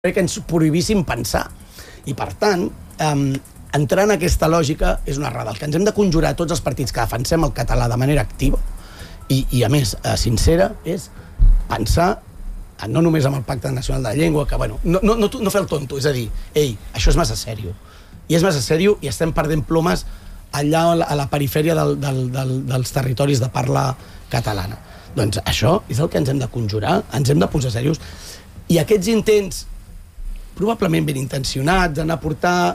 que ens prohibíssim pensar. I, per tant, entrar en aquesta lògica és una errada. El que ens hem de conjurar tots els partits que defensem el català de manera activa i a més, sincera, és pensar no només amb el Pacte Nacional de la Llengua, que, bueno, no fer el tonto, és a dir, ei, això és massa sèrio. I és massa sèrio i estem perdent plomes allà a la perifèria dels territoris de parla catalana. Doncs això és el que ens hem de conjurar, ens hem de posar serios. I aquests intents probablement ben intencionats, d'anar a portar,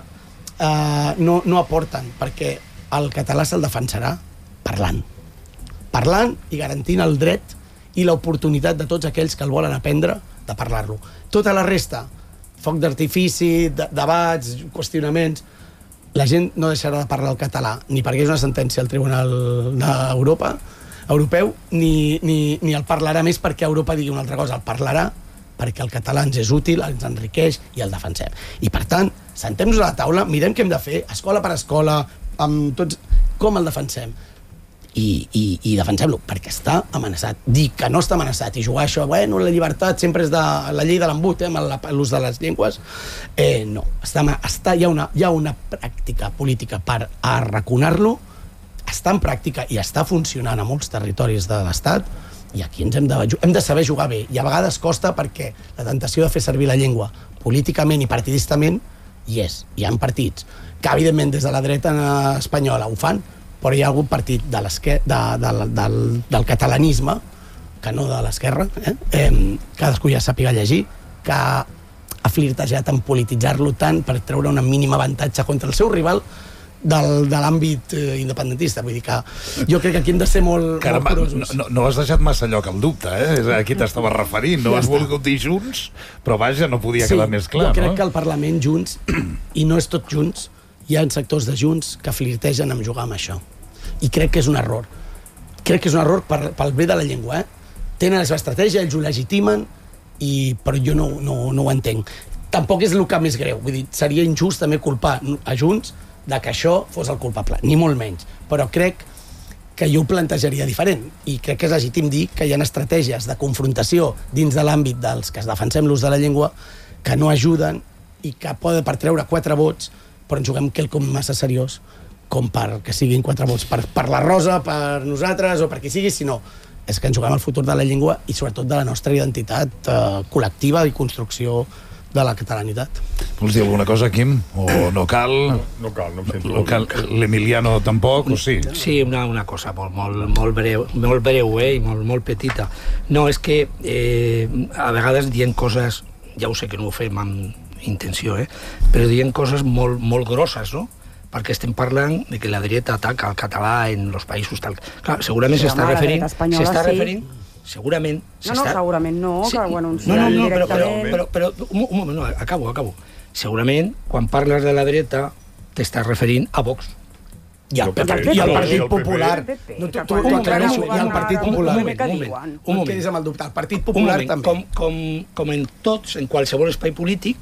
no aporten, perquè el català se'l defensarà parlant. Parlant i garantint el dret i l'oportunitat de tots aquells que el volen aprendre de parlar-lo. Tota la resta, foc d'artifici, debats, qüestionaments, la gent no deixarà de parlar el català, ni perquè és una sentència al Tribunal Europeu, ni el parlarà més perquè Europa digui una altra cosa, el parlarà perquè el català ens és útil, ens enriqueix i el defensem. I, per tant, sentem-nos a la taula, mirem què hem de fer, escola per escola, amb tots, com el defensem. I defensem-lo, perquè està amenaçat. Dir que no està amenaçat i jugar això, bueno, la llibertat sempre és de la llei de l'embut, amb l'ús de les llengües, no. Hi ha una pràctica política per arraconar-lo, està en pràctica i està funcionant a molts territoris de l'Estat, i aquí hem de saber jugar bé, i a vegades costa perquè la tentació de fer servir la llengua políticament i partidistament hi ha partits que evidentment des de la dreta espanyola ho fan, però hi ha algun partit del catalanisme, que no de l'esquerra, cadascú ja sàpiga llegir, que ha flirtejat en polititzar-lo tant per treure un mínim avantatge contra el seu rival de l'àmbit independentista. Vull dir que jo crec que aquí hem de ser molt curosos. No has deixat massa lloc al dubte, a qui t'estava referint. No has volgut dir Junts, però vaja, no podia quedar més clar. Jo crec que al Parlament Junts, i no és tot Junts, hi ha sectors de Junts que flirtegen amb jugar amb això. I crec que és un error. Crec que és un error pel bé de la llengua. Tenen la seva estratègia, ells ho legitimen, però jo no ho entenc. Tampoc és el que més greu. Vull dir, seria injust també culpar a Junts de que això fos el culpable, ni molt menys. Però crec que jo ho plantejaria diferent, i crec que és legítim dir que hi ha estratègies de confrontació dins de l'àmbit dels que es defensem l'ús de la llengua que no ajuden i que poden per treure 4 vots, però ens juguem quelcom massa seriós com perquè siguin 4 vots per la Rosa, per nosaltres o per qui sigui, sinó és que ens juguem el futur de la llengua i sobretot de la nostra identitat col·lectiva i construcció de la catalanitat. Vols dir alguna cosa, Quim? O no cal? No cal, no em sento. L'Emiliano tampoc, o sí? Sí, una cosa molt breu, i molt petita. No, és que a vegades dient coses, ja ho sé que no ho fem amb intenció, però dient coses molt grosses, no? Perquè estem parlant de que la dreta ataca el català en els països tal. Clar, segurament s'està referint segurament... segurament no, que ho anunciaran directament. Però, un moment, acabo. Segurament, quan parles de la dreta, t'estàs referint a Vox. I al Partit Popular. I al Partit Popular. No et quedis amb el dubte. El Partit Popular també. Com en tots, en qualsevol espai polític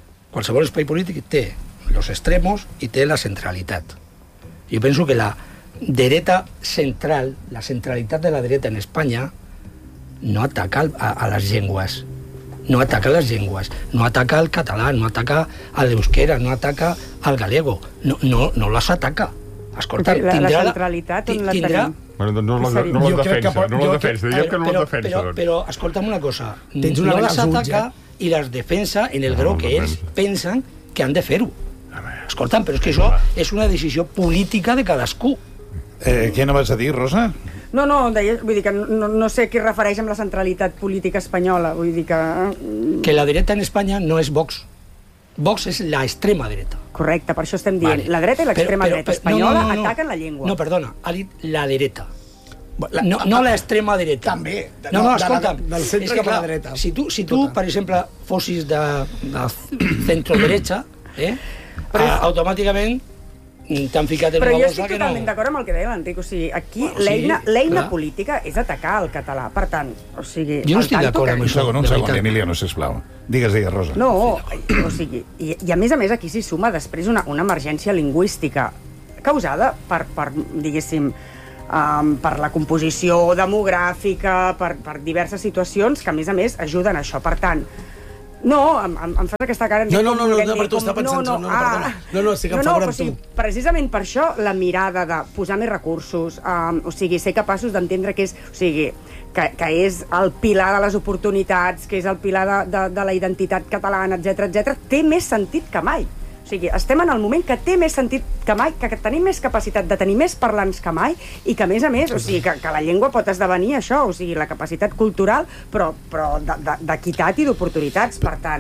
té els extremos i té la centralitat. Jo penso que la dreta central, la centralitat de la dreta en Espanya, no ataca a les llengües, no ataca al català, no ataca a l'euskera, no ataca al galego, no les ataca. Escolta, la centralitat on la tenim? Bueno, no les defensa, diríem que no les defensa. Però escolta'm una cosa, no les ataca i les defensa en el grau que ells pensen que han de fer-ho. Escolta'm, però és que això és una decisió política de cadascú. Què anaves a dir, Rosa? No, vull dir que no sé què refereix amb la centralitat política espanyola, vull dir que... Que la dreta en Espanya no és Vox. Vox és l'extrema dreta. Correcte, per això estem dient. La dreta i l'extrema dreta espanyola ataquen la llengua. No, perdona, ha dit la dreta. No l'extrema dreta. També. No, escolta'm. Del centre cap a la dreta. Si tu, per exemple, fossis de centro-derecha, automàticament t'han ficat en una bossa que no... Però jo estic totalment d'acord amb el que deia l'Enric. O sigui, aquí l'eina política és atacar el català. Per tant, o sigui... Jo no estic d'acord amb això. Un segon, Emiliano, sisplau. Digues, Rosa. No, o sigui... I a més aquí s'hi suma després una emergència lingüística causada per diguéssim, per la composició demogràfica, per diverses situacions que, a més, ajuden a això. Per tant, No, em fas aquesta cara... No, per tu, està pensant... No, estic en favor amb tu. Precisament per això la mirada de posar més recursos, o sigui, ser capaços d'entendre que és... O sigui, que és el pilar de les oportunitats, que és el pilar de la identitat catalana, etc., té més sentit que mai. O sigui, estem en el moment que té més sentit que mai, que tenim més capacitat de tenir més parlants que mai i que, a més, o sigui, que la llengua pot esdevenir això, o sigui, la capacitat cultural, però d'equitat i d'oportunitats. Per tant,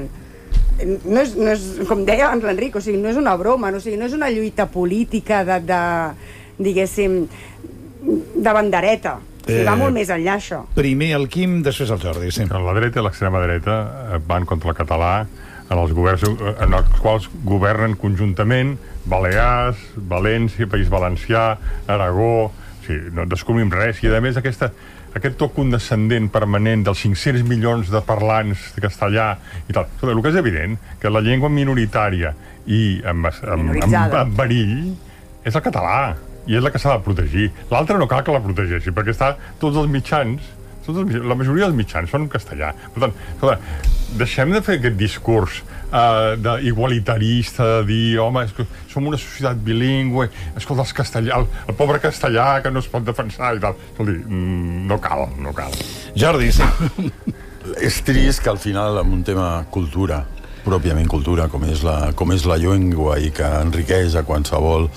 no és, com deia abans l'Enric, o sigui, no és una broma, o sigui, no és una lluita política diguéssim, de bandereta. O sigui, va molt més enllà, això. Primer el Quim, després el Jordi, sí. La dreta i l'extrema dreta van contra el català en els governs en els quals governen conjuntament Balears, València, País Valencià, Aragó... O sigui, no descobrim res. I, a més, aquest toc condescendent permanent dels 500 milions de parlants de castellà i tal. El que és evident, que la llengua minoritària i amb perill és el català. I és la que s'ha de protegir. L'altra no cal que la protegeixi, perquè està tots els mitjans, la majoria dels mitjans són en castellà. Per tant, escolta, deixem de fer aquest discurs igualitarista, de dir, home, som una societat bilingüe, escolta, el pobre castellà que no es pot defensar i tal. Escolta, no cal. Jordi, sí. És trist que al final, en un tema cultura, pròpiament cultura, com és la llengua i que enriqueix a qualsevol,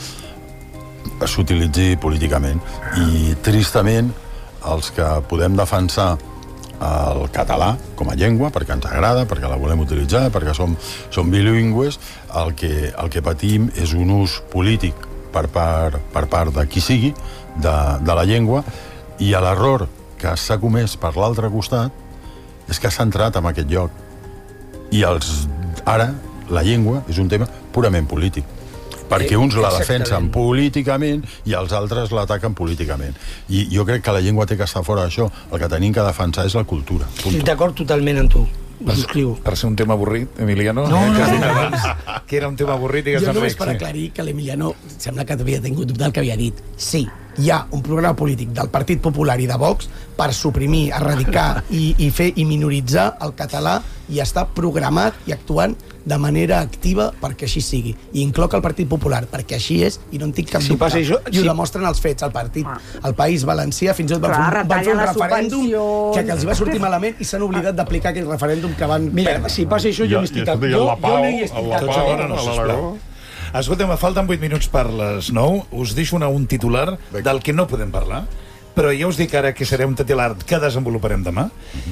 s'utilitzi políticament. I, tristament, els que podem defensar el català com a llengua, perquè ens agrada, perquè la volem utilitzar, perquè som bilingües, el que patim és un ús polític per part de qui sigui, de la llengua, i l'error que s'ha comès per l'altre costat és que s'ha entrat en aquest lloc. I ara la llengua és un tema purament polític, perquè uns la defensen políticament i els altres l'ataquen políticament. I jo crec que la llengua té que estar fora d'això. El que tenim que defensar és la cultura. Estic d'acord totalment amb tu. Per ser un tema avorrit, Emiliano? No. Que era un tema avorrit i que jo només per aclarir que l'Emiliano sembla que havia tingut dubte del que havia dit. Sí, hi ha un programa polític del Partit Popular i de Vox per suprimir, erradicar i minoritzar el català, i està programat i actuant de manera activa perquè així sigui. I incloc el Partit Popular, perquè així és, i no en tinc cap dubte. I ho demostren els fets. El País Valencià fins i tot van fer un referèndum que els va sortir malament i s'han oblidat d'aplicar aquell referèndum que van perdre. Si passa això, jo n'estic d'acord. Jo no hi estic d'acord. Escolta, me falten 8 minuts per les 9. Us deixo un titular del que no podem parlar, però ja us dic ara que serà un titular que desenvoluparem demà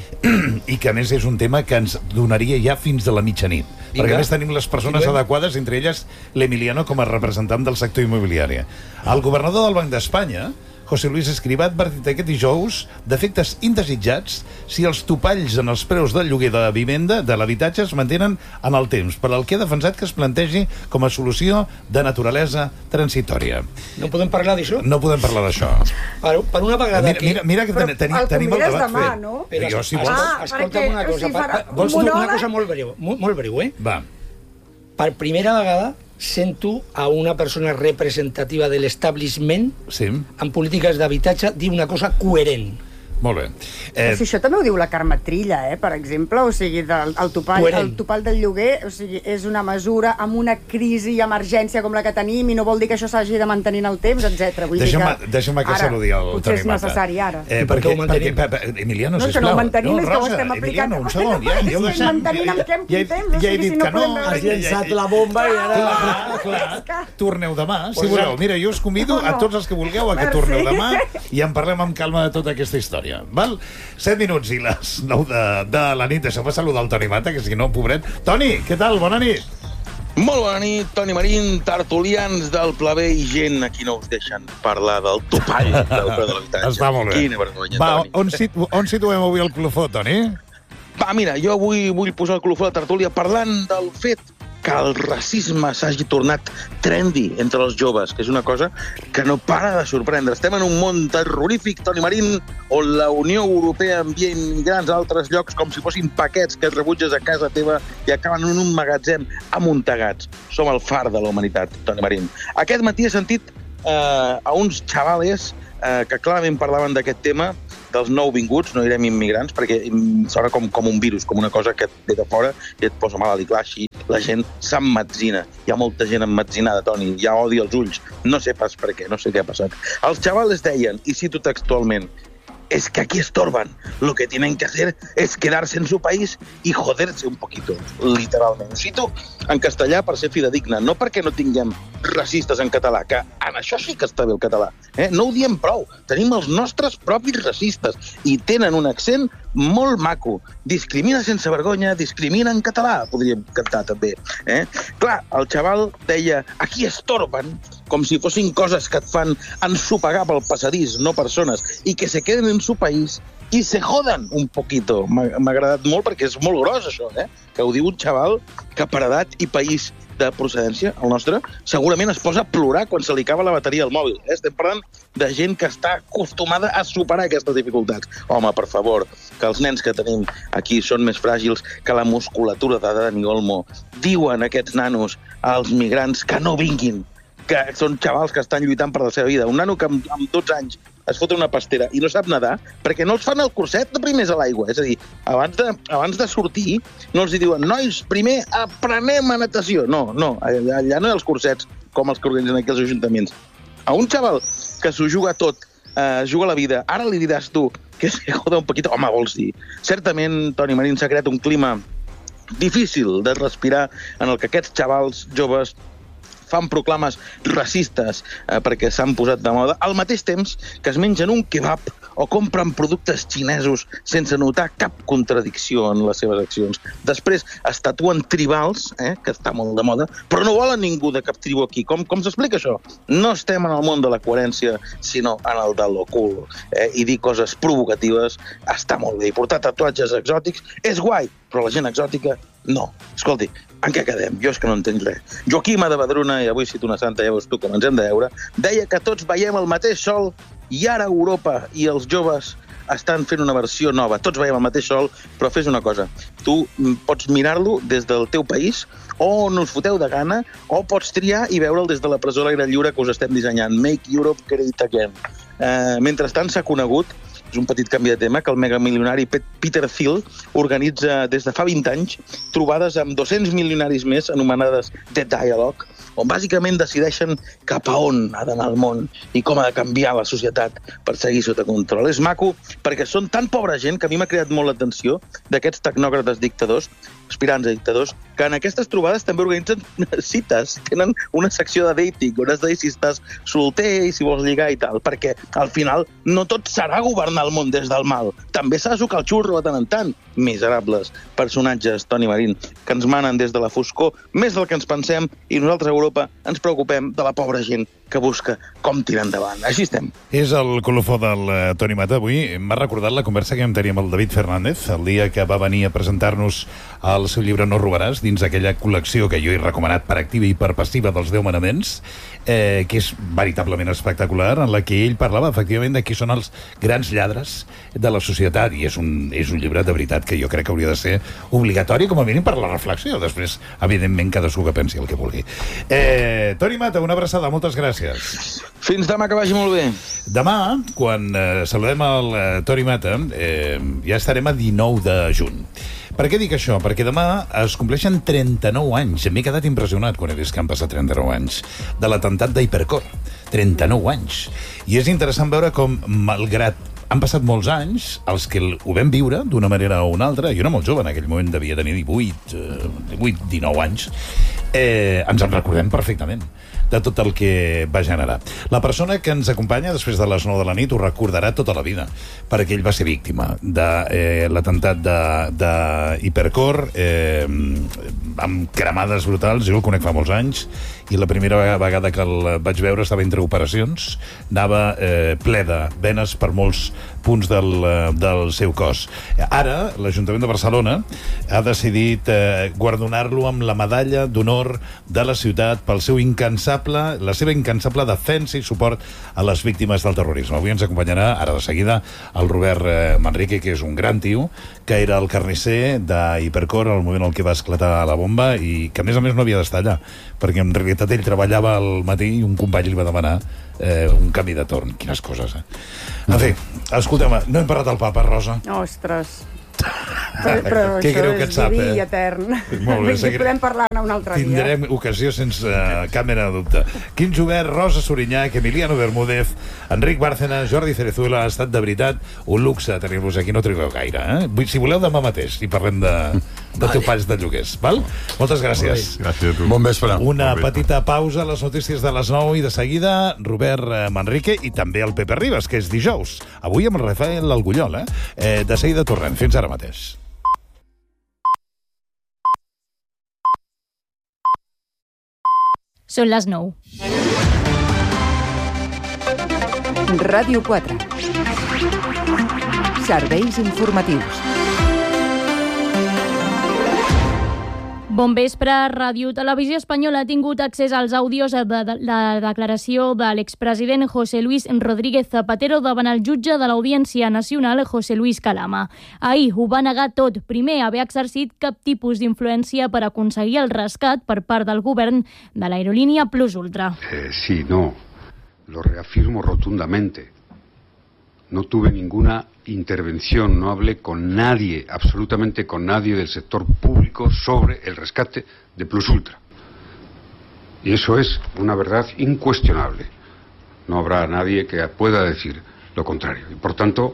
i que a més és un tema que ens donaria ja fins a la mitjanit, perquè a més tenim les persones adequades, entre elles l'Emiliano com a representant del sector immobiliari. El governador del Banc d'Espanya, José Luis Escrivá, ha advertit aquest dijous d'efectes indesitjats si els topalls en els preus del lloguer de vivenda, de l'habitatge, es mantenen en el temps, per al que ha defensat que es plantegi com a solució de naturalesa transitòria. No podem parlar d'això? No podem parlar d'això. Per una vegada mira que tenim el debat demà, no? Però jo, si vols... Escolta'm una cosa. Vols dir una cosa molt breu, Va. Per primera vegada sento a una persona representativa de l'establishment en polítiques d'habitatge dir una cosa coherent. Molt bé. Si això també ho diu la Carme Trilla, per exemple, o sigui, el topall del lloguer, o sigui, és una mesura amb una crisi i emergència com la que tenim i no vol dir que això s'hagi de mantenir en el temps, etc. Deixa'm que saludi el Toni Mata. Potser és necessari ara. Perquè Emiliano, sisplau. No, que no ho mantenim, és que ho estem aplicant. Emiliano, un segon, ja ho deixem. Mantenint amb què, en quin temps? Ja he dit que no. Has llançat la bomba i ara... Clar. Torneu demà, si voleu. Mira, jo us convido a tots els que vulgueu a que torneu demà i en parlem amb calma de tota aquesta història. Val? 7 minuts i les 9 de la nit. Deixeu-me saludar el Toni Mata, que si no, pobret. Toni, què tal? Bona nit. Molt bona nit, Toni Marín, tertulians del Plaber i gent a qui no us deixen parlar del topall del preu de l'habitatge. Està molt bé. Quina vergonya, va, Toni. on situem avui el colofó, Toni? Va, mira, jo avui vull posar el colofó a la tertúlia parlant del fet que el racisme s'hagi tornat trendy entre els joves, que és una cosa que no para de sorprendre. Estem en un món terrorífic, Toni Marín, on la Unió Europea envia immigrants a altres llocs com si fossin paquets que et rebutges a casa teva i acaben en un magatzem amuntegats. Som el far de la humanitat, Toni Marín. Aquest matí he sentit a uns xavales que clarament parlaven d'aquest tema dels nouvinguts, no direm immigrants, perquè sona com un virus, com una cosa que et ve de fora i et posa malalt. I clar, així la gent s'emmetzina. Hi ha molta gent emmetzinada, Toni, hi ha odi als ulls. No sé pas per què, no sé què ha passat. Els xavales deien, i cito textualment, es que aquí estorban. Lo que tienen que hacer es quedarse en su país y joderse un poquito, literalment. Ho cito en castellà per ser fidedigna, no perquè no tinguem racistes en català, que en això sí que està bé el català. No ho diem prou. Tenim els nostres propis racistes i tenen un accent molt maco. Discrimina sense vergonya, discrimina en català, podríem cantar també. Clar, el xaval deia, aquí estorban, com si fossin coses que et fan ensopegar pel passadís, no persones, i que se queden en su país i se jodan un poquito. M'ha agradat molt perquè és molt gros, això, que ho diu un xaval que per edat i país de procedència, el nostre, segurament es posa a plorar quan se li acaba la bateria al mòbil. Estem parlant de gent que està acostumada a superar aquestes dificultats. Home, per favor, que els nens que tenim aquí són més fràgils que la musculatura de Dani Olmo. Diuen aquests nanos als migrants que no vinguin, que són xavals que estan lluitant per la seva vida. Un nano que amb 12 anys es fot una pastera i no sap nedar perquè no els fan el curset de primers a l'aigua. És a dir, abans de sortir no els diuen, nois, primer aprenem a natació. No, allà no hi ha els cursets com els que organitzen aquí els ajuntaments. A un xaval que s'ho juga tot, juga la vida, ara li diràs tu que se joda un poquito. Home, vols dir? Certament, Toni Marín, s'ha creat un clima difícil de respirar en el que aquests xavals joves fan proclames racistes perquè s'han posat de moda, al mateix temps que es mengen un kebab o compren productes xinesos sense notar cap contradicció en les seves accions. Després es tatuen tribals, que està molt de moda, però no volen ningú de cap tribu aquí. Com s'explica això? No estem en el món de la coherència, sinó en el de lo cool. I dir coses provocatives està molt bé. I portar tatuatges exòtics és guai, però la gent exòtica no. Escolti, en què quedem? Jo és que no entenc res. Joaquima de Badruna, i avui cito una santa, ja veus tu com ens hem de veure, deia que tots veiem el mateix sol i ara Europa i els joves estan fent una versió nova. Tots veiem el mateix sol, però fes una cosa. Tu pots mirar-lo des del teu país o no us foteu de gana o pots triar i veure'l des de la presó a l'aire lliure que us estem dissenyant. Make Europe Great Again. Mentrestant s'ha conegut, és un petit canvi de tema, que el megamilionari Peter Thiel organitza des de fa 20 anys trobades amb 200 milionaris més anomenades The Dialogue, on bàsicament decideixen cap a on ha d'anar el món i com ha de canviar la societat per seguir sota control. És maco perquè són tan pobra gent que a mi m'ha creat molt l'atenció d'aquests tecnòcrates dictadors, aspirants a dictadors, que en aquestes trobades també organitzen cites. Tenen una secció de dating, on has de dir si estàs solter i si vols lligar i tal, perquè al final no tot serà governar el món des del mal. També s'ha de sucar el xurro de tant en tant. Miserables personatges, Toni Marín, que ens manen des de la foscor més del que ens pensem i nosaltres a Europa ens preocupem de la pobra gent que busca com tirar endavant. Així estem. És el colofó del Toni Mata. Avui m'ha recordat la conversa que vam tenir amb el David Fernández el dia que va venir a presentar-nos el seu llibre No robaràs, dins aquella col·lecció que jo he recomanat per activa i per passiva dels 10 manaments, que és veritablement espectacular, en la que ell parlava efectivament de qui són els grans lladres de la societat, i és un llibre de veritat que jo crec que hauria de ser obligatori com a mínim per la reflexió. Després, evidentment, cadascú que pensi el que vulgui. Toni Mata, una abraçada, moltes gràcies. Fins demà, que vagi molt bé. Demà, quan saludem el Toni Mata, ja estarem a 19 de juny. Per què dic això? Perquè demà es compleixen 39 anys. M'he quedat impressionat quan he vist que han passat 39 anys de l'atemptat d'Hipercor. 39 anys. I és interessant veure com, malgrat han passat molts anys, els que ho vam viure d'una manera o una altra, jo era molt jove, en aquell moment devia tenir 19 anys, ens en recordem perfectament de tot el que va generar. La persona que ens acompanya després de les 9 de la nit ho recordarà tota la vida, perquè ell va ser víctima de l'atemptat d'Hipercor, amb cremades brutals. Jo el conec fa molts anys, i la primera vegada que el vaig veure estava entre operacions, anava ple de venes per molts punts del seu cos. Ara, l'Ajuntament de Barcelona ha decidit guardonar-lo amb la medalla d'honor de la ciutat pel seu la seva incansable defensa i suport a les víctimes del terrorisme. Avui ens acompanyarà, ara de seguida, el Robert Manrique, que és un gran tio, que era el carnisser d'Hipercor al moment en què va esclatar la bomba i que, a més no havia d'estar allà, perquè en realitat ell treballava al matí i un company li va demanar un canvi de torn. Quines coses, En fi, escolta. Escolteu-me, no hem parlat del papa, Rosa. Ostres. Però Què això greu que és et sap, diví i etern. Molt bé, I podem parlar-ne un altre dia. Tindrem ocasió sense cap mena de dubte. Quim Jubert, Rosa Sorinyach, Emiliano Bermúdez, Enric Bárcena, Jordi Cerezuela, ha estat de veritat un luxe tenir-vos aquí, no trigueu gaire. Si voleu, demà mateix i parlem de topalls de lloguers. Val? Moltes gràcies. Gràcies a tu. Bon vespre. Una Bon vespre. petita pausa a les notícies de les 9 i de seguida Robert Manrique i també el Pepe Ribas, que és dijous. Avui amb el Rafael Algullol, de seguida tornem. Fins ara mateix. Són les 9. Ràdio 4. Serveis informatius. Bon vespre. Ràdio Televisió Espanyola ha tingut accés als àudios de la declaració de l'expresident José Luis Rodríguez Zapatero davant el jutge de l'Audiència Nacional, José Luis Calama. Ahir ho va negar tot. Primer, haver exercit cap tipus d'influència per aconseguir el rescat per part del govern de l'aerolínia Plus Ultra. Sí, no. Lo reafirmo rotundamente. No tuve ninguna intervención, no hablé con nadie, absolutamente con nadie del sector público sobre el rescate de Plus Ultra. Y eso es una verdad incuestionable. No habrá nadie que pueda decir lo contrario. Y por tanto,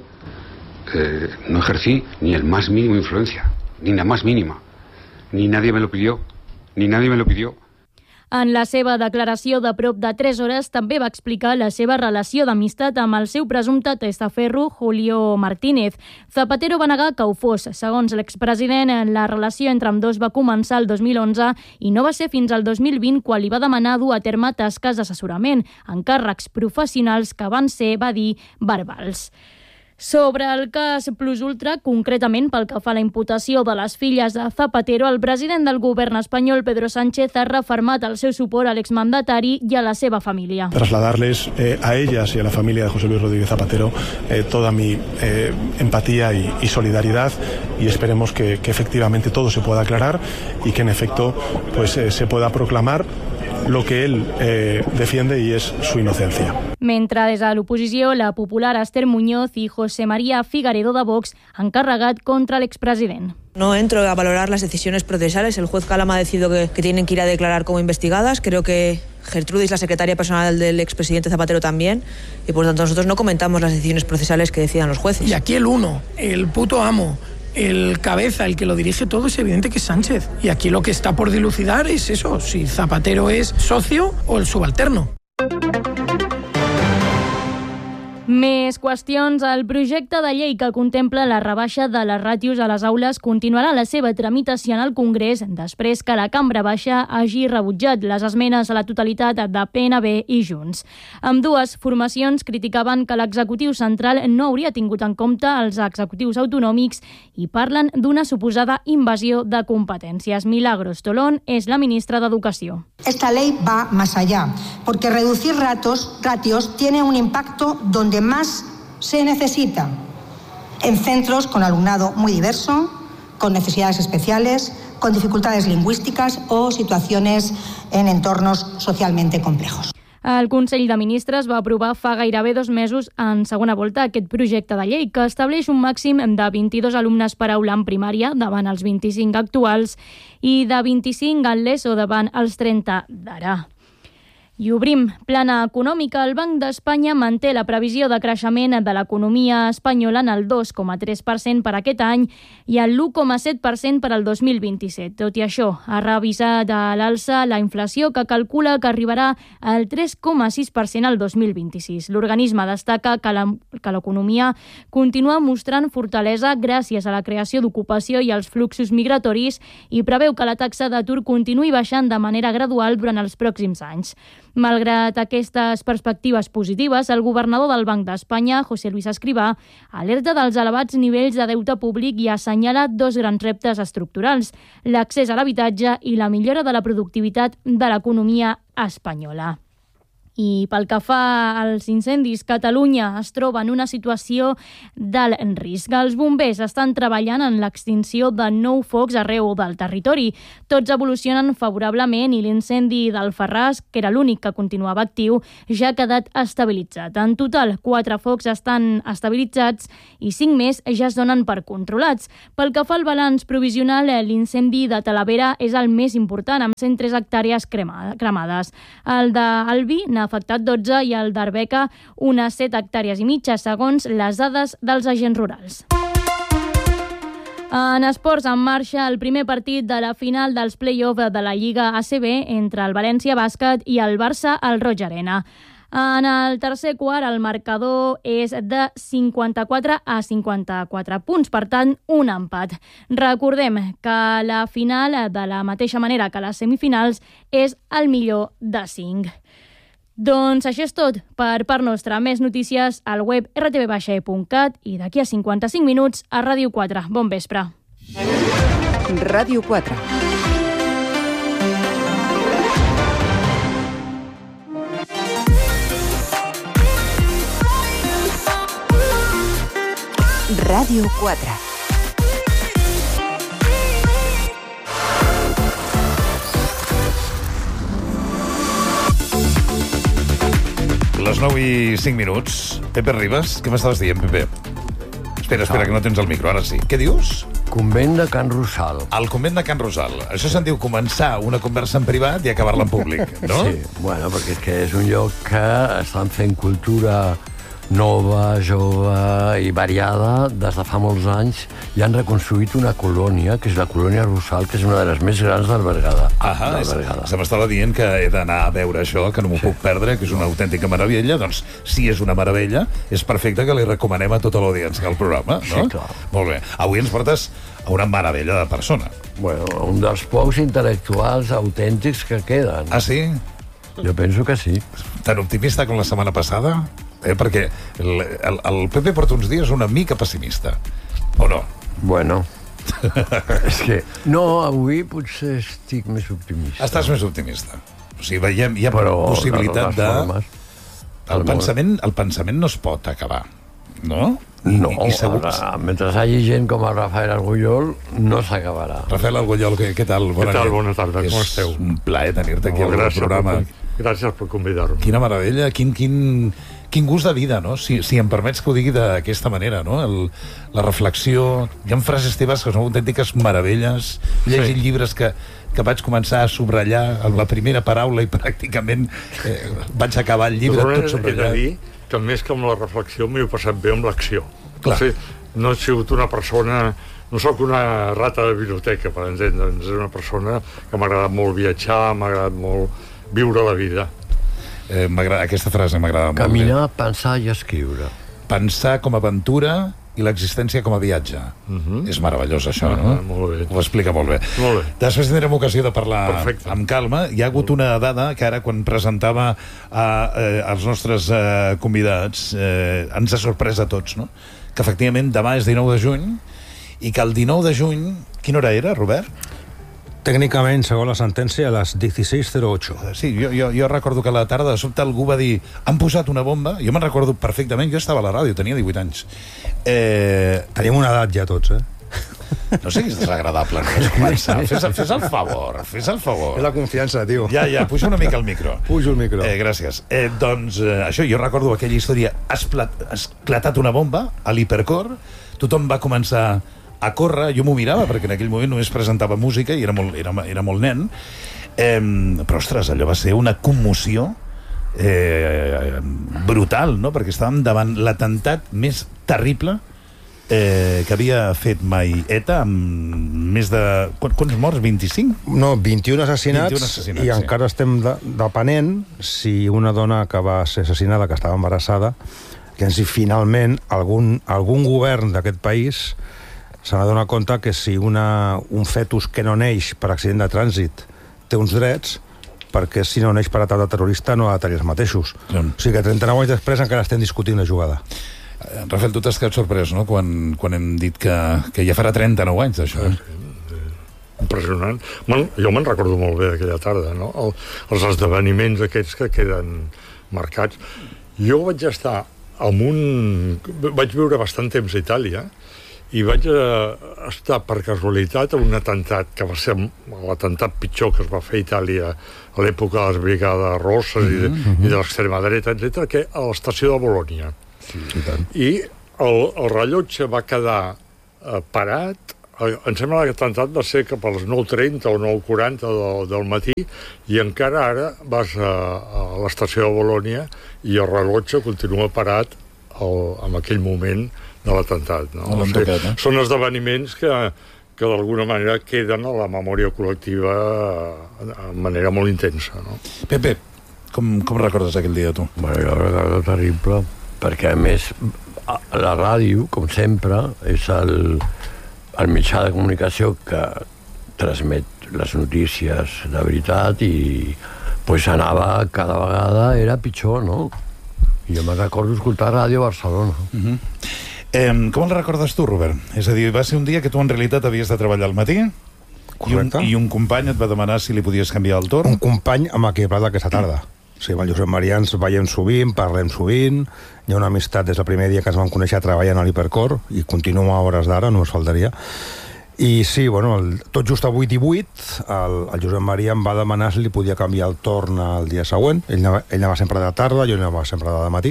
no ejercí ni el más mínimo influencia, ni la más mínima. Ni nadie me lo pidió, ni nadie me lo pidió. En la seva declaració de prop de 3 hores també va explicar la seva relació d'amistat amb el seu presumpte testaferro Julio Martínez. Zapatero va negar que ho fos. Segons l'expresident, la relació entre ambdós va començar el 2011 i no va ser fins al 2020 quan li va demanar dur a terme tasques d'assessorament, encàrrecs professionals que van ser, va dir, verbals. Sobre el cas Plus Ultra, concretament pel que fa a la imputació de les filles de Zapatero, el president del govern espanyol, Pedro Sánchez, ha refermat el seu suport a l'exmandatari i a la seva família. Trasladarles a ellas y a la familia de José Luis Rodríguez Zapatero toda mi empatía y solidaridad, y esperemos que efectivamente todo se pueda aclarar y que en efecto pues se pueda proclamar lo que él defiende, y es su inocencia. Mentre des de l'oposició, la popular Esther Muñoz i José María Figaredo de Vox han carregat contra l'expresident. No entro a valorar las decisiones procesales. El juez Calama ha decidido que tienen que ir a declarar como investigadas. Creo que Gertrudis, la secretaria personal del expresidente Zapatero, también. Y por tanto nosotros no comentamos las decisiones procesales que decidan los jueces. Y aquí el uno, el puto amo, el cabeza, el que lo dirige todo, es evidente que es Sánchez. Y aquí lo que está por dilucidar es eso, si Zapatero es socio o el subalterno. Més qüestions. El projecte de llei que contempla la rebaixa de les ràtios a les aules continuarà la seva tramitació en el Congrés després que la Cambra Baixa hagi rebutjat les esmenes a la totalitat de PNB i Junts. Ambdues formacions criticaven que l'executiu central no hauria tingut en compte els executius autonòmics i parlen d'una suposada invasió de competències. Milagros Tolón és la ministra d'Educació. Esta ley va más allá, porque reducir ratios tiene un impacto donde más se necesita, en centros con alumnado muy diverso, con necesidades especiales, con dificultades lingüísticas o situaciones en entornos socialmente complejos. El Consell de Ministres va aprovar fa gairebé 2 mesos en segona volta aquest projecte de llei que estableix un màxim de 22 alumnes per aula en primària davant els 25 actuals i de 25 en l'ESO davant els 30 d'ara. I obrim plana econòmica. El Banc d'Espanya manté la previsió de creixement de l'economia espanyola en el 2,3% per aquest any i el 1,7% per al 2027. Tot i això, ha revisat a l'alça la inflació, que calcula que arribarà al 3,6% al 2026. L'organisme destaca que l'economia continua mostrant fortalesa gràcies a la creació d'ocupació i als fluxos migratoris i preveu que la taxa d'atur continuï baixant de manera gradual durant els pròxims anys. Malgrat aquestes perspectives positives, el governador del Banc d'Espanya, José Luis Escrivá, alerta dels elevats nivells de deute públic i assenyala 2 grans reptes estructurals: l'accés a l'habitatge i la millora de la productivitat de l'economia espanyola. I pel que fa als incendis, Catalunya es troba en una situació d'alt risc. Els bombers estan treballant en l'extinció de 9 focs arreu del territori. Tots evolucionen favorablement i l'incendi d'Alfarràs, que era l'únic que continuava actiu, ja ha quedat estabilitzat. En total, 4 focs estan estabilitzats i 5 més ja es donen per controlats. Pel que fa al balanç provisional, l'incendi de Talavera és el més important, amb 103 hectàrees cremades. El d'Albi n'ha afectat 12 i el d'Arbeca unes 7 hectàrees i mitja, segons les dades dels agents rurals. En esports, en marxa el primer partit de la final dels play-off de la Lliga ACB entre el València Bàsquet i el Barça al Roig Arena. En el tercer quart, el marcador és de 54 a 54 punts, per tant, un empat. Recordem que la final, de la mateixa manera que les semifinals, és el millor de 5. Doncs això és tot per part nostra. Més notícies al web rtv.cat i d'aquí a 55 minuts a Ràdio 4. Bon vespre. Ràdio 4. Ràdio 4. Les 9 i 5 minuts. Pepe Ribas, què m'estaves dient, Pepe? Espera, que no tens el micro, ara sí. Què dius? Convent de Can Rosal. El convent de Can Rosal. Això se'n diu començar una conversa en privat i acabar-la en públic, no? Sí, bueno, perquè és que és un lloc que estan fent cultura nova, jove i variada des de fa molts anys i han reconstruït una colònia, que és la colònia Rosal, que és una de les més grans del Berguedà. Se m'estava dient que he d'anar a veure això, que no m'ho puc perdre, que és una autèntica meravella. Doncs, si és una meravella, és perfecte que li recomanem a tota l'audiència del programa, no? Sí, clar. Molt bé. Avui ens portes a una meravella de persona. Bueno, un dels pocs intel·lectuals autèntics que queden. Ah, sí? Jo penso que sí. Tan optimista com la setmana passada? Perquè el Pepe porta uns dies una mica pessimista, o no? Bueno, és que... No, avui potser estic més optimista. Estàs més optimista. O sigui, veiem, hi ha possibilitat de... El pensament no es pot acabar, no? No, mentre hi hagi gent com el Rafael Argullol, no s'acabarà. Rafael Argullol, què tal? Què tal? Bona tarda, com esteu? És un plaer tenir-te aquí al programa. Gràcies per convidar-me. Quina meravella, quin gust de vida, no? Si em permets que ho digui d'aquesta manera, no? La reflexió... Hi ha frases teves que són autèntiques meravelles. Llegir llibres que vaig començar a subratllar en la primera paraula i pràcticament vaig acabar el llibre tot subratllat. He de dir que més que amb la reflexió m'ho he passat bé amb l'acció. Clar. No he sigut una persona... No sóc una rata de biblioteca, per entendre'ns. És una persona que m'ha agradat molt viatjar, m'ha agradat molt viure la vida. Aquesta frase m'agrada molt. Caminar, pensar i escriure. Pensar com a aventura i l'existència com a viatge. És meravellós, això, no? Molt bé. Ho explica molt bé. Molt bé. Després tindrem ocasió de parlar amb calma. Hi ha hagut una dada que ara, quan presentava els nostres convidats, ens ha sorprès a tots, no? Que efectivament demà és 19 de juny i que el 19 de juny... Quina hora era, Robert? Tècnicament, segons la sentència, a les 16:08. Sí, jo recordo que a la tarda de sobte algú va dir han posat una bomba, jo me'n recordo perfectament, jo estava a la ràdio, tenia 18 anys. Tenim una edat ja tots, No siguis desagradable, no és començar. Fes el favor. És la confiança, tio. Ja, puja una mica el micro. Pujo el micro. Gràcies. Doncs això, jo recordo aquella història, ha esclatat una bomba a l'Hipercor, tothom va començar a córrer, jo m'ho mirava perquè en aquell moment només presentava música i era molt nen, però ostres, allò va ser una commoció brutal, no? Perquè estàvem davant l'atemptat més terrible que havia fet mai ETA, amb més de... Quants morts? 25? No, 21 assassinats i encara estem depenent si una dona que va ser assassinada, que estava embarassada, que si finalment algun govern d'aquest país se n'adona compte que si un fetus que no neix per accident de trànsit té uns drets, perquè si no neix per atac de terrorista no ha de tenir els mateixos. O sigui que 39 anys després encara estem discutint la jugada. Rafael, tu t'has quedat sorprès, no?, quan hem dit que ja farà 39 anys d'això. Impressionant. Jo me'n recordo molt bé d'aquella tarda, no? Els esdeveniments aquests que queden marcats. Jo vaig estar vaig viure bastant temps a Itàlia i vaig estar per casualitat en un atemptat que va ser l'atemptat pitjor que es va fer a Itàlia a l'època de les brigades rosses i de l'extrema dreta, etc., que a l'estació de Bologna. I el rellotge va quedar parat. Em sembla que l'atemptat va ser cap a les 9:30 o 9:40 del matí i encara ara vas a l'estació de Bologna i el rellotge continua parat en aquell moment de l'atemptat. No? Són esdeveniments que d'alguna manera queden a la memòria col·lectiva de manera molt intensa. No? Pepe, com recordes aquell dia, tu? Bueno, jo recordo terrible, perquè a més la ràdio, com sempre, és el mitjà de comunicació que transmet les notícies de veritat i pues anava cada vegada, era pitjor, no? Jo me'n recordo escoltar Ràdio Barcelona. Com el recordes tu, Robert? És a dir, va ser un dia que tu en realitat havies de treballar al matí i un company et va demanar si li podies canviar el torn. Un company amb el que he parlat aquesta tarda. Sí, amb el Josep Maria ens veiem sovint, parlem sovint, hi ha una amistat des del primer dia que ens vam conèixer treballant a l'Hipercor i continua a hores d'ara, no ens faltaria. I sí, bueno, tot just a 8:08 el Josep Maria em va demanar si li podia canviar el torn el dia següent. Ell anava sempre de tarda, jo anava sempre de matí.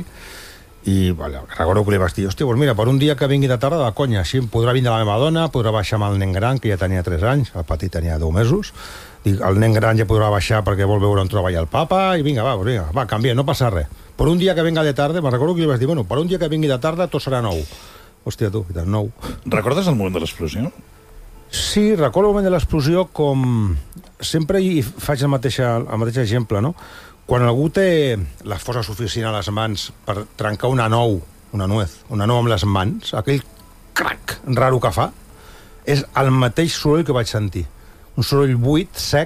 I recordo que li vaig dir, hòstia, doncs mira, per un dia que vingui de tarda, de conya, així podrà vindre la meva dona, podrà baixar amb el nen gran, que ja tenia 3 anys, el petit tenia 10 mesos, dic, el nen gran ja podrà baixar perquè vol veure on troba ja el papa, i vinga, canvia, no passa res. Per un dia que venga de tarda, me'n recordo que li vaig dir, bueno, per un dia que vingui de tarda tot serà nou. Hòstia, tu, nou. Recordes el moment de l'explosió? Sí, recordo el moment de l'explosió com... Sempre hi faig el mateix exemple, no? Quan algú té la força suficient a les mans per trencar una nou amb les mans, aquell crac raro que fa, és el mateix soroll que vaig sentir. Un soroll buit, sec,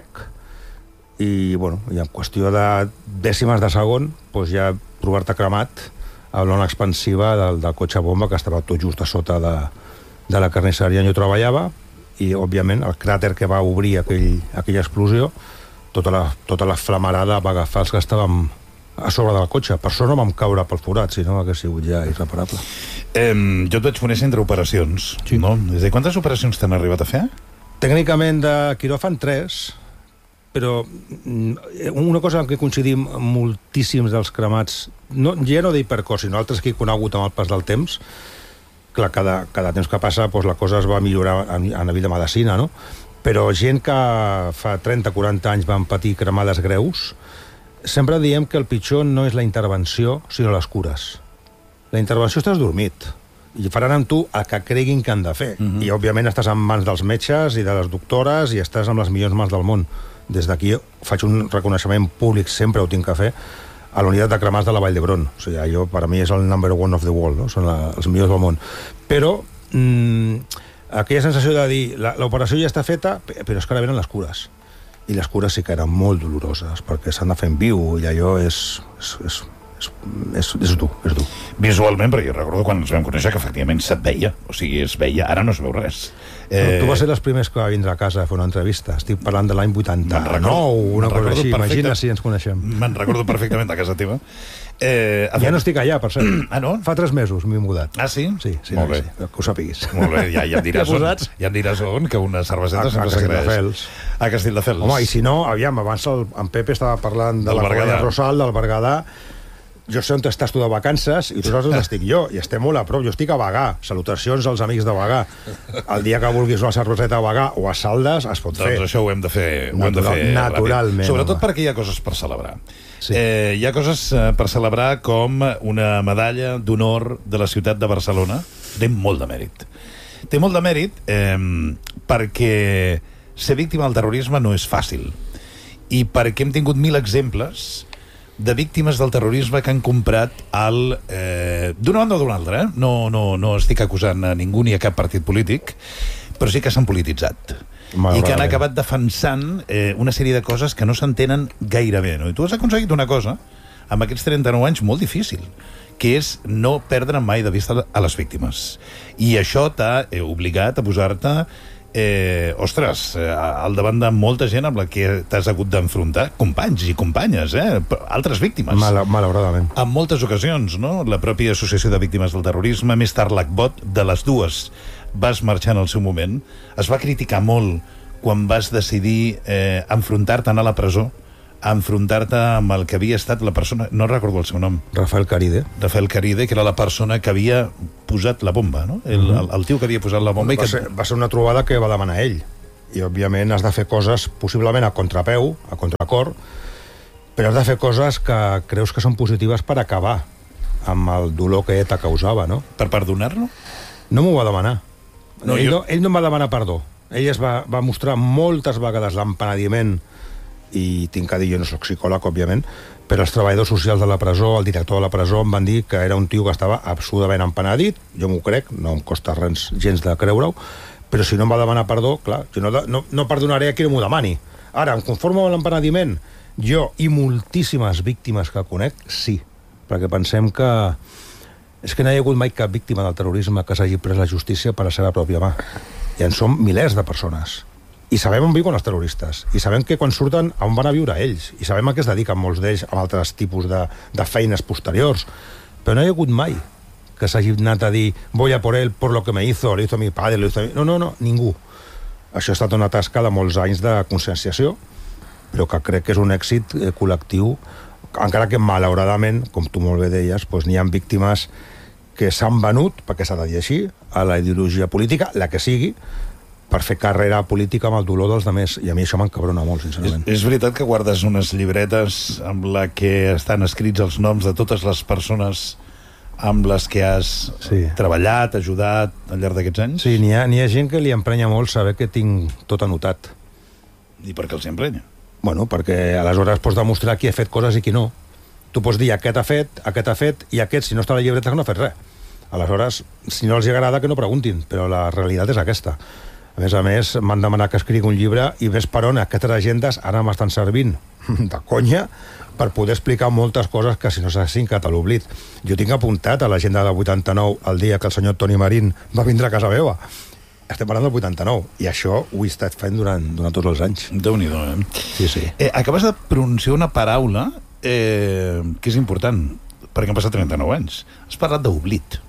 i, bueno, i en qüestió de dècimes de segon, doncs ja trobar-te cremat a l'ona expansiva del cotxe bomba que estava tot just a sota de la carnisseria on jo treballava, i, òbviament, el cràter que va obrir aquella explosió, tota la flamarada va agafar els que estàvem a sobre del cotxe. Per això no vam caure pel forat, si no hagués sigut ja irreparable. Jo et vaig conèixer entre operacions, no? Des de quantes operacions t'han arribat a fer? Tècnicament de quiròfan 3, però una cosa en què coincidim moltíssims dels cremats, ja no d'hipercor, sinó altres que he conegut amb el pas del temps, clar, cada temps que passa la cosa es va millorar a nivell de medicina, no? Però gent que fa 30-40 anys van patir cremades greus, sempre diem que el pitjor no és la intervenció, sinó les cures. La intervenció estàs dormit, i faran amb tu el que creguin que han de fer. I, òbviament, estàs en mans dels metges i de les doctores i estàs amb les millors mans del món. Des d'aquí faig un reconeixement públic, sempre ho tinc que fer, a la unitat de cremats de la Vall d'Hebron. O sigui, allò, per a mi, és el number one of the world, no? Són els millors del món. Però aquella sensació de dir l'operació ja està feta, però és que ara venen les cures. I les cures sí que eren molt doloroses, perquè s'han de fer en viu, i allò és dur, és dur. Visualment, perquè jo recordo quan ens vam conèixer que efectivament se't veia, o sigui, es veia, ara no es veu res. Tu vas ser els primers que va vindre a casa a fer una entrevista. Estic parlant de l'any 89, una cosa així, imagina si ens coneixem. Me'n recordo perfectament de casa teva. Ja no estic allà, per cert. Ah, no? Fa 3 mesos m'he mudat. Ah, sí? Sí, molt bé. Que ho sàpiguis. Molt bé, ja em diràs on, que una cerveseta sempre s'agraeix. A Castelldefels. Home, i si no, aviam, abans en Pepe estava parlant de la Colla Rosal, del Berguedà. Jo sé on estàs tu de vacances i tu saps on estic jo, i estem molt a prop. Jo estic a Bagà, salutacions als amics de Bagà. El dia que vulguis una cerveseta a Bagà o a Saldes es pot fer. Doncs això ho hem de fer naturalment. Sobretot perquè hi ha coses per celebrar. Hi ha coses per celebrar com una medalla d'honor de la ciutat de Barcelona. Té molt de mèrit. Té molt de mèrit perquè ser víctima del terrorisme no és fàcil, i perquè hem tingut 1000 exemples de víctimes del terrorisme que han comprat d'una banda o d'una altra, no estic acusant a ningú ni a cap partit polític, però sí que s'han polititzat i que han acabat defensant una sèrie de coses que no s'entenen gaire bé, no? I tu has aconseguit una cosa amb aquests 39 anys molt difícil, que és no perdre mai de vista a les víctimes, i això t'ha obligat a posar-te ostres, al davant de molta gent amb la que t'has hagut d'enfrontar, companys i companyes, altres víctimes. Malauradament. En moltes ocasions, no? La pròpia Associació de Víctimes del Terrorisme, més tard l'ACBOT, de les dues vas marxar en el seu moment. Es va criticar molt quan vas decidir enfrontar-te a la presó, a enfrontar-te amb el que havia estat la persona, no recordo el seu nom. Rafael Caride, que era la persona que havia posat la bomba, no? El tio que havia posat la bomba. Va ser una trobada que va demanar ell. I, òbviament, has de fer coses possiblement a contrapeu, a contracor, però has de fer coses que creus que són positives per acabar amb el dolor que ETA causava, no? Per perdonar-lo? No m'ho va demanar. Ell no em va demanar perdó. Ell es va mostrar moltes vegades l'empenediment, i tinc que dir, jo no soc psicòleg, òbviament, però els treballadors socials de la presó, el director de la presó, em van dir que era un tio que estava absolutament empenedit. Jo m'ho crec, no em costa res gens de creure-ho, però si no em va demanar perdó, clar, jo no perdonaré a qui no m'ho demani. Ara, em conformo amb l'empenediment? Jo i moltíssimes víctimes que conec, sí, perquè pensem que és que no hi ha hagut mai cap víctima del terrorisme que s'hagi pres la justícia per la seva pròpia mà. I en som milers de persones. I sabem on viuen els terroristes, i sabem que quan surten on van a viure ells, i sabem a què es dediquen molts d'ells amb altres tipus de feines posteriors, però no hi ha hagut mai que s'hagi anat a dir voy a por él por lo que me hizo, lo hizo mi padre, lo hizo mi... No, ningú. Això ha estat una tasca de molts anys de conscienciació, però que crec que és un èxit col·lectiu, encara que malauradament, com tu molt bé deies, doncs n'hi ha víctimes que s'han venut, perquè s'ha de dir així, a la ideologia política, la que sigui, per fer carrera política amb el dolor dels altres, i a mi això m'encabrona molt, sincerament. És veritat que guardes unes llibretes amb la que estan escrits els noms de totes les persones amb les que has treballat, ajudat al llarg d'aquests anys? Sí, n'hi ha gent que li emprenya molt saber que tinc tot anotat. I per què els emprenya? Bueno, perquè aleshores pots demostrar qui ha fet coses i qui no. Tu pots dir aquest ha fet, i aquest, si no està a la llibreta, no ha fet res. Aleshores, si no els agrada, que no preguntin, però la realitat és aquesta. A més, m'han demanat que escrigui un llibre i ves per on aquestes agendes ara m'estan servint de conya per poder explicar moltes coses que si no s'ha cincat a l'oblit. Jo tinc apuntat a l'agenda del 89 el dia que el senyor Toni Marín va vindre a casa meva. Estem parlant del 89, i això ho he estat fent durant tots els anys. Déu-n'hi-do, Sí. Acabes de pronunciar una paraula que és important, perquè han passat 39 anys. Has parlat d'oblit.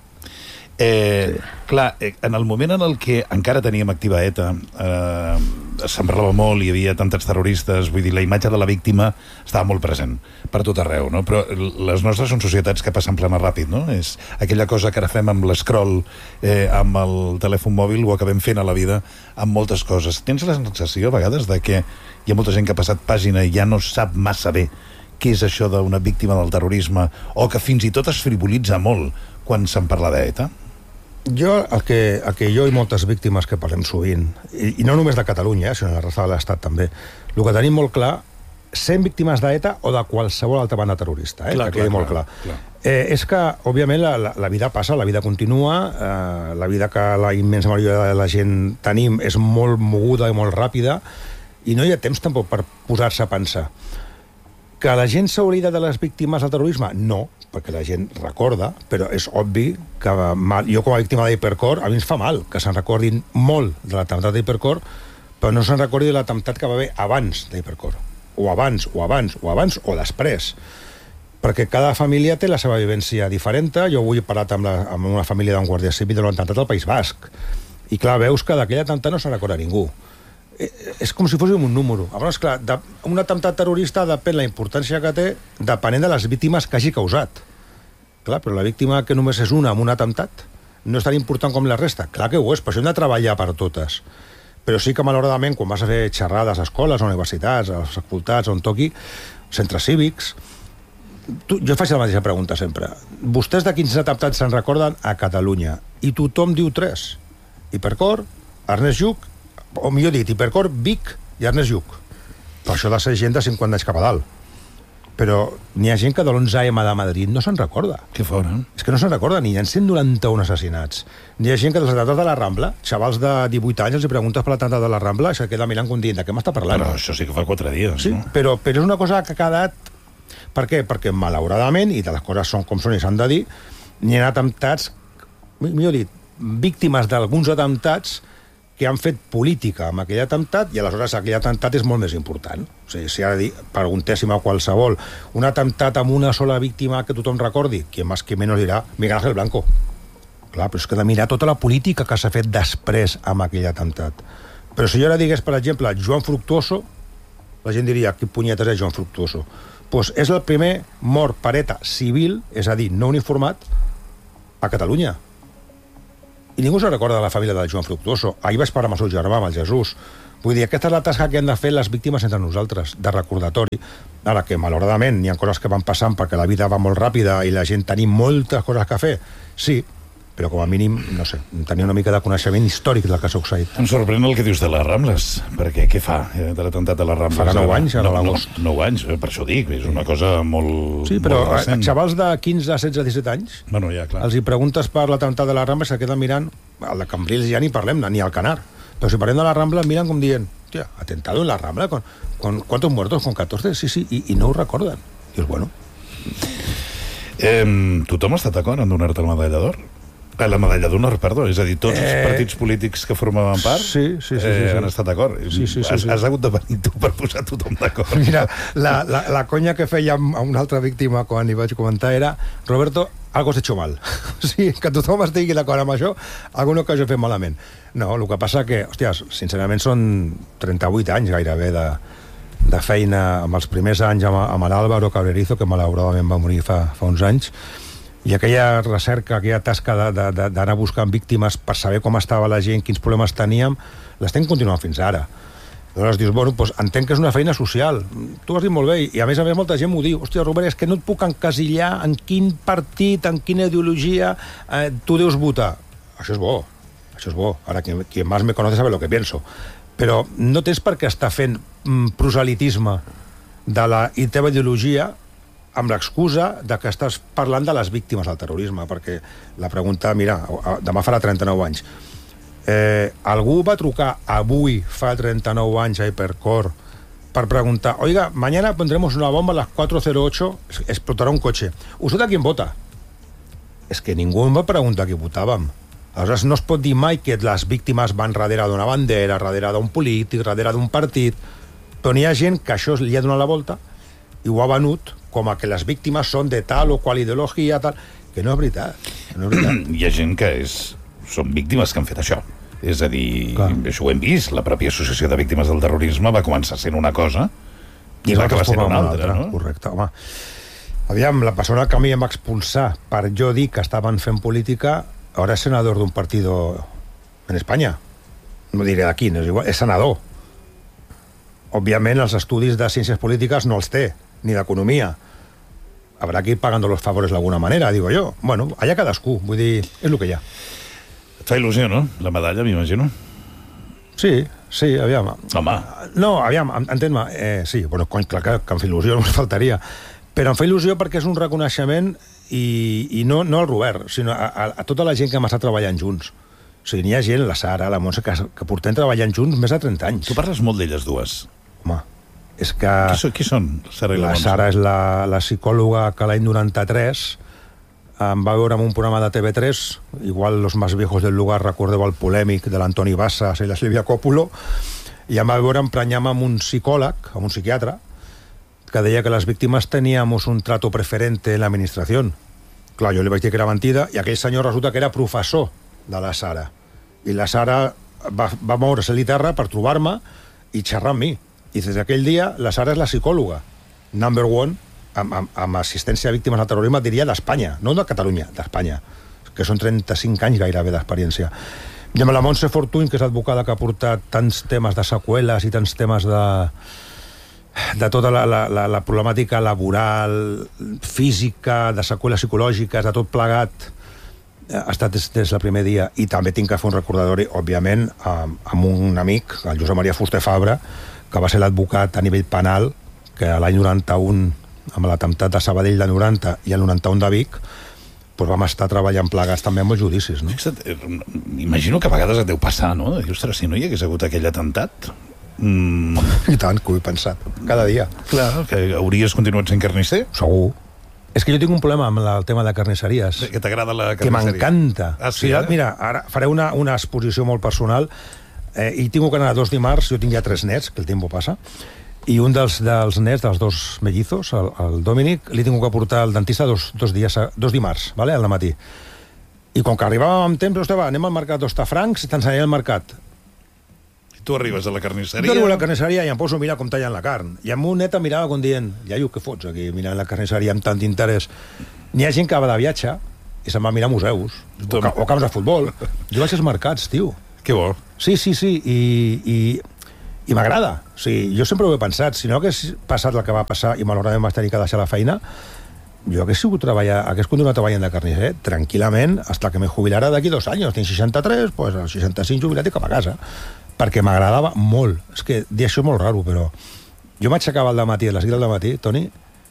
Clar, en el moment en el que encara teníem activa ETA, se'n parlava molt, hi havia atemptats terroristes, vull dir, la imatge de la víctima estava molt present per tot arreu, no? Però les nostres són societats que passen plana ràpid, no? És aquella cosa que ara fem amb l'escroll, amb el telèfon mòbil, ho acabem fent a la vida amb moltes coses. Tens la sensació, a vegades, de que hi ha molta gent que ha passat pàgina i ja no sap massa bé què és això d'una víctima del terrorisme, o que fins i tot es frivolitza molt quan se'n parla d'ETA? El que jo i moltes víctimes que parlem sovint, i no només de Catalunya, sinó de la resta de l'Estat també, el que tenim molt clar, sent víctimes d'ETA o de qualsevol altra banda terrorista, que quedi molt clar. És que, òbviament, la vida passa, la vida continua, la vida que la immensa majoria de la gent tenim és molt moguda i molt ràpida, i no hi ha temps tampoc per posar-se a pensar. Que la gent s'oblida de les víctimes del terrorisme? No, perquè la gent recorda, però és obvi que jo com a víctima d'Hipercor a mi ens fa mal que se'n recordin molt de l'atemptat d'Hipercor, però no se'n recordi de l'atemptat que va haver abans d'Hipercor, o abans o després, perquè cada família té la seva vivència diferent. Jo avui he parlat amb una família d'un guàrdia civil de l'atemptat del País Basc, i clar, veus que d'aquell atemptat no se'n recorda ningú. És com si fóssim un número. Llavors, clar, un atemptat terrorista depèn la importància que té depenent de les víctimes que hagi causat. Clar, però la víctima que només és una amb un atemptat no és tan important com la resta. Clar que ho és, però això hem de treballar per totes. Però sí que, malauradament, quan vas a fer xerrades a escoles, a universitats, a les facultats, on toqui, centres cívics, jo faig la mateixa pregunta sempre. Vostès de quins atemptats se'n recorden a Catalunya? I tothom diu 3. Hipercor, Ernest Lluch, o millor dit, Hipercor, Vic i Ernest Lluch. Però això de ser gent de 50 anys cap a dalt. Però n'hi ha gent que de l'11M de Madrid no se'n recorda. Què fora? És que no se'n recorda, ni hi ha 191 assassinats. N'hi ha gent que dels atemptats de la Rambla, xavals de 18 anys, els preguntes per l'atemptat de la Rambla, això queda mirant com dient, de què m'està parlant? Però això sí que fa 4 dies, sí, no? Però és una cosa que ha quedat... Per què? Perquè, malauradament, i de les coses són com són i s'han de dir, n'hi ha atemptats, millor dit, víctimes d'alguns atemptats que han fet política amb aquell atemptat i aleshores aquell atemptat és molt més important. O sigui, si ara preguntéssim a qualsevol un atemptat amb una sola víctima que tothom recordi, qui més que menys dirà Miguel Ángel Blanco. Clar, però és que de mirar tota la política que s'ha fet després amb aquell atemptat. Però si jo ara digués, per exemple, Joan Fructuoso, la gent diria, qui punyetes és Joan Fructuoso? Doncs és el primer mort per ETA civil, és a dir, no uniformat, a Catalunya. I ningú se recorda de la família del Joan Fructuoso. Ahir vaig parlar amb el seu germà, amb el Jesús. Vull dir, aquesta és la tasca que han de fer les víctimes entre nosaltres, de recordatori. Ara que, malauradament, hi ha coses que van passant perquè la vida va molt ràpida i la gent tenim moltes coses a fer. Sí, però com a mínim, no sé, tenia una mica de coneixement històric del que s'ha succeït. Em sorprèn el que dius de les Rambles, perquè què fa de l'atemptat de les Rambles? Farà 9 anys, ara a l'agost. 9 anys, per això dic, és una cosa molt... Sí, però molt recent. xavals de 15, 16, 17 anys, bueno, ja, clar. els hi preguntes per l'atemptat de les Rambles, se queden mirant, al de Cambrils ja ni parlem, ni al Canar, però si parlem de la Rambla, miren com dient, hòstia, atentado en la Rambla, con ¿cuántos muertos? Con 14, sí, i no ho recorden. Dius, bueno... Tothom ha estat d'acord en donar-te la medalla d'or? La medalla d'honor, perdó, és a dir, tots els partits polítics que formaven part han estat d'acord. Has hagut de venir tu per posar tothom d'acord. Mira, la conya que feia a una altra víctima quan li vaig comentar era Roberto, algo has hecho mal. O sigui, que tothom estigui d'acord amb això, alguna cosa he fet malament. No, el que passa que, hòsties, sincerament són 38 anys gairebé de feina amb els primers anys amb l'Álvaro Cabrerizo, que malauradament va morir fa uns anys, i aquella recerca, aquella tasca d'anar buscant víctimes per saber com estava la gent, quins problemes teníem, l'estem continuant fins ara. Aleshores dius, bueno, doncs entenc que és una feina social. Tu ho has dit molt bé, i a més molta gent m'ho diu. Hòstia, Robert, és que no et puc encasillar en quin partit, en quina ideologia tu deus votar. Això és bo, això és bo. Ara, qui més me conoce sabe lo que pienso. Però no tens per què estar fent proselitisme de la teva ideologia amb l'excusa de que estàs parlant de les víctimes del terrorisme, perquè la pregunta, mira, demà farà 39 anys. Algú va trucar avui, fa 39 anys, a Hypercore, per preguntar, oiga, mañana pondremos una bomba a las 4:08, explotará un coche. ¿Usted a quién vota? És que ningú em va preguntar qui votàvem. Aleshores, no es pot dir mai que les víctimes van darrere d'una bandera, darrere d'un polític, darrere d'un partit, però n'hi ha gent que això li ha donat la volta i ho ha venut com a que les víctimes són de tal o qual ideologia, tal, que no és veritat. Hi ha gent que són víctimes que han fet això. És a dir, això ho hem vist, la pròpia Associació de Víctimes del Terrorisme va començar sent una cosa i va acabar sent una altra, no? Correcte, home. Aviam, la persona que a mi em va expulsar per jo dir que estaven fent política ara és senador d'un partit en Espanya. No diré de quin, és igual, és senador. Òbviament, els estudis de ciències polítiques no els té, ni d'economia. Habrá que ir pagando los favores de alguna manera, digo yo. Bueno, allà cadascú, vull dir, és el que hi ha. Et fa il·lusió, no? La medalla, m'imagino. Sí, aviam. Home. No, aviam, entén-me. Sí, bueno, cony, clar que em fa il·lusió, no ens faltaria. Però em fa il·lusió perquè és un reconeixement i no al Robert, sinó a tota la gent que hem estat treballant junts. O sigui, n'hi ha gent, la Sara, la Montse, que portem treballant junts més de 30 anys. Tu parles molt d'elles dues. Home, és que... Qui són, Sara i la Montse? La Sara és la psicòloga que l'any 93 em va veure en un programa de TV3, igual los más viejos del lugar recordeu el polèmic de l'Antoni Bassas i la Sílvia Coppola, i em va veure emprenyar-me amb un psicòleg, amb un psiquiatre, que deia que les víctimes teníamos un trato preferente en l'administració. Clar, jo li vaig dir que era mentida, i aquell senyor resulta que era professor de la Sara. I la Sara va moure's a l'Iterra per trobar-me i xerrar amb mi. I des d'aquell dia, la Sara és la psicòloga number one amb assistència a víctimes del terrorisme, diria, d'Espanya, no de Catalunya, d'Espanya, que són 35 anys gairebé d'experiència. I amb la Montse Fortuny, que és advocada que ha portat tants temes de seqüeles i tants temes de tota la problemàtica laboral, física, de seqüeles psicològiques, de tot plegat, ha estat des del primer dia. I també tinc que fer un recordatori, òbviament, amb un amic, el Josep Maria Fuster Fabra, que va ser l'advocat a nivell penal, que l'any 91, amb l'atemptat de Sabadell de 90 i el 91 de Vic, doncs vam estar treballant plegats també amb els judicis, no? Imagino que a vegades et deu passar, no? De dir, ostres, si no hi hagués hagut aquell atemptat... I tant, que ho he pensat, cada dia. Clar, que hauries continuat sent carnisser? Segur. És que jo tinc un problema amb el tema de carnisseries. Que t'agrada la carnisseria? Que m'encanta. Ah, sí, Mira, ara faré una exposició molt personal. I he tingut que anar 2 dimarts, jo tinc ja 3 nets, que el temps passa, i un dels nets, dels 2 mellizos, el Dominic, li he tingut que portar al dentista 2 dimarts, vale? Al matí. I com que arribàvem amb temps, va, anem al mercat d'Hostafrancs i t'ensenyaré el mercat. I tu arribes a la carnisseria? Jo arribo a la carnisseria i em poso a mirar com tallen la carn. I amb un net em mirava com dient, iaio, què fots aquí mirant la carnisseria amb tant d'interès? N'hi ha gent que va de viatge i se'n va a mirar museus o camps de futbol. Jo vaig als mercats, tio. Que bo. Sí, i m'agrada. O sigui, jo sempre ho he pensat. Si no hagués passat el que va passar i malauradament vaig tenir que deixar la feina, jo hagués continuat treballant de carnisser tranquil·lament fins que me jubilara d'aquí 2 anys. Tinc 63, doncs als 65 jubilat i cap a casa. Perquè m'agradava molt. És que dir això és molt raro, però jo m'aixecava al dematí, a les 6 del dematí, Toni,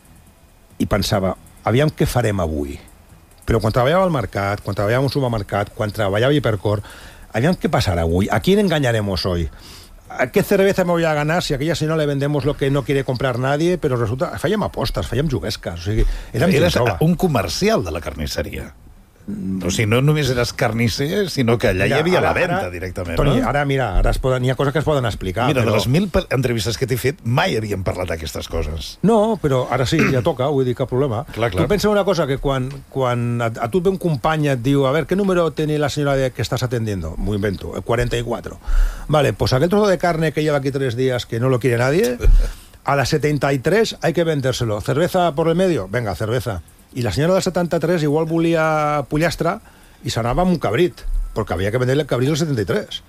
i pensava, aviam què farem avui. Però quan treballava al mercat, quan treballava en un supermercat, quan treballava a Hipercor, aviam què passarà avui. ¿A quién engañaremos hoy? ¿A qué cerveza me voy a ganar si a aquella señora le vendemos lo que no quiere comprar nadie? Però resulta... Fèiem apostes, fèiem juguesques. O sigui, eres un comercial de la carnisseria. O sigui, no només eres carnisser, sinó que allà hi havia la venda directament. Toni, ara mira, n'hi ha coses que es poden explicar. Mira, de les 1000 entrevistes que t'he fet, mai havíem parlat d'aquestes coses. No, però ara sí, ja toca, vull dir, cap problema. Clar. Tu pensa una cosa, que quan a tu et ve un company i et diu, a ver, ¿qué número tiene la señora que estás atendiendo? Muy invento, 44. Vale, pues aquel trozo de carne que lleva aquí 3 días que no lo quiere nadie, a las 73 hay que vendérselo. ¿Cerveza por el medio? Venga, cerveza. I la senyora del 73 igual volia pollastre i s'anava amb un cabrit, perquè havia que vendre el cabrit al 73.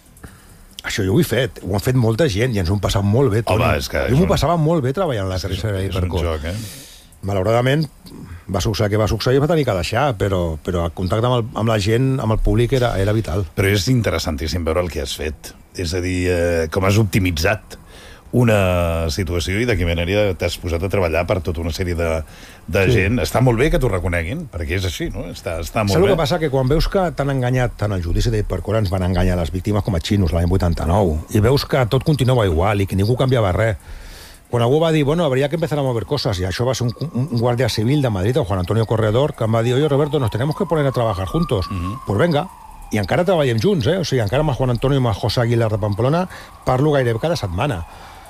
Això jo ho he fet, ho han fet molta gent i ens ho hem passat molt bé, Toni. Jo m'ho passava molt bé treballant a la carnisseria d'Hipercor. Malauradament va succeir que va succeir i va tenir que deixar, però el contacte amb la gent, amb el públic, era vital. Però és interessantíssim veure el que has fet. És a dir, com has optimitzat una situació i de quina manera t'has posat a treballar per tota una sèrie de gent. Està molt bé que t'ho reconeguin, perquè és així, no? Està molt bé. Saps el que passa? Que quan veus que t'han enganyat, tant el judici d'Hipercor ens van enganyar les víctimes com a xinos l'any 89, i veus que tot continuava igual i que ningú canviava res. Quan algú va dir, bueno, habría que empezar a mover cosas, i això va ser un guàrdia civil de Madrid, el Juan Antonio Corredor, que em va dir, oye, Roberto, nos tenemos que poner a trabajar juntos. Pues venga. I encara treballem junts, O sigui, encara amb el Juan Antonio i amb el José Aguilar de Pamplona parlo gairebé cada setmana.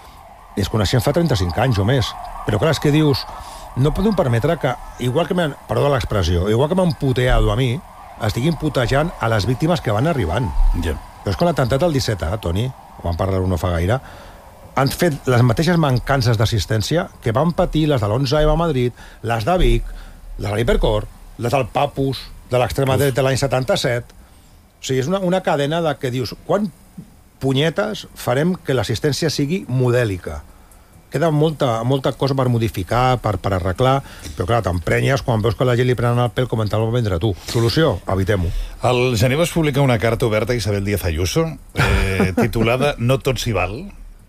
I ens coneixem fa 35 anys o més. Però clar, és que dius, no podem permetre que, igual que perdó l'expressió, igual que m'han puteado a mi, estiguin putejant a les víctimes que van arribant. Però és que l'atemptat del 17A, Toni, ho vam parlar no fa gaire, han fet les mateixes mancances d'assistència que van patir les de l'11M a Madrid, les de Vic, les de l'Hipercor, les del Papus, de l'extrema dreta l'any 77. O sigui, és una cadena de que dius, quan punyetes farem que l'assistència sigui modèlica? Queda molta cosa per modificar, per arreglar, però clar, t'emprenyes quan veus que la gent li prenen el pèl com te'l va vendre tu. Solució? Evitem-ho. Al gener vas publicar una carta oberta a Isabel Díaz Ayuso, titulada No tot s'hi val,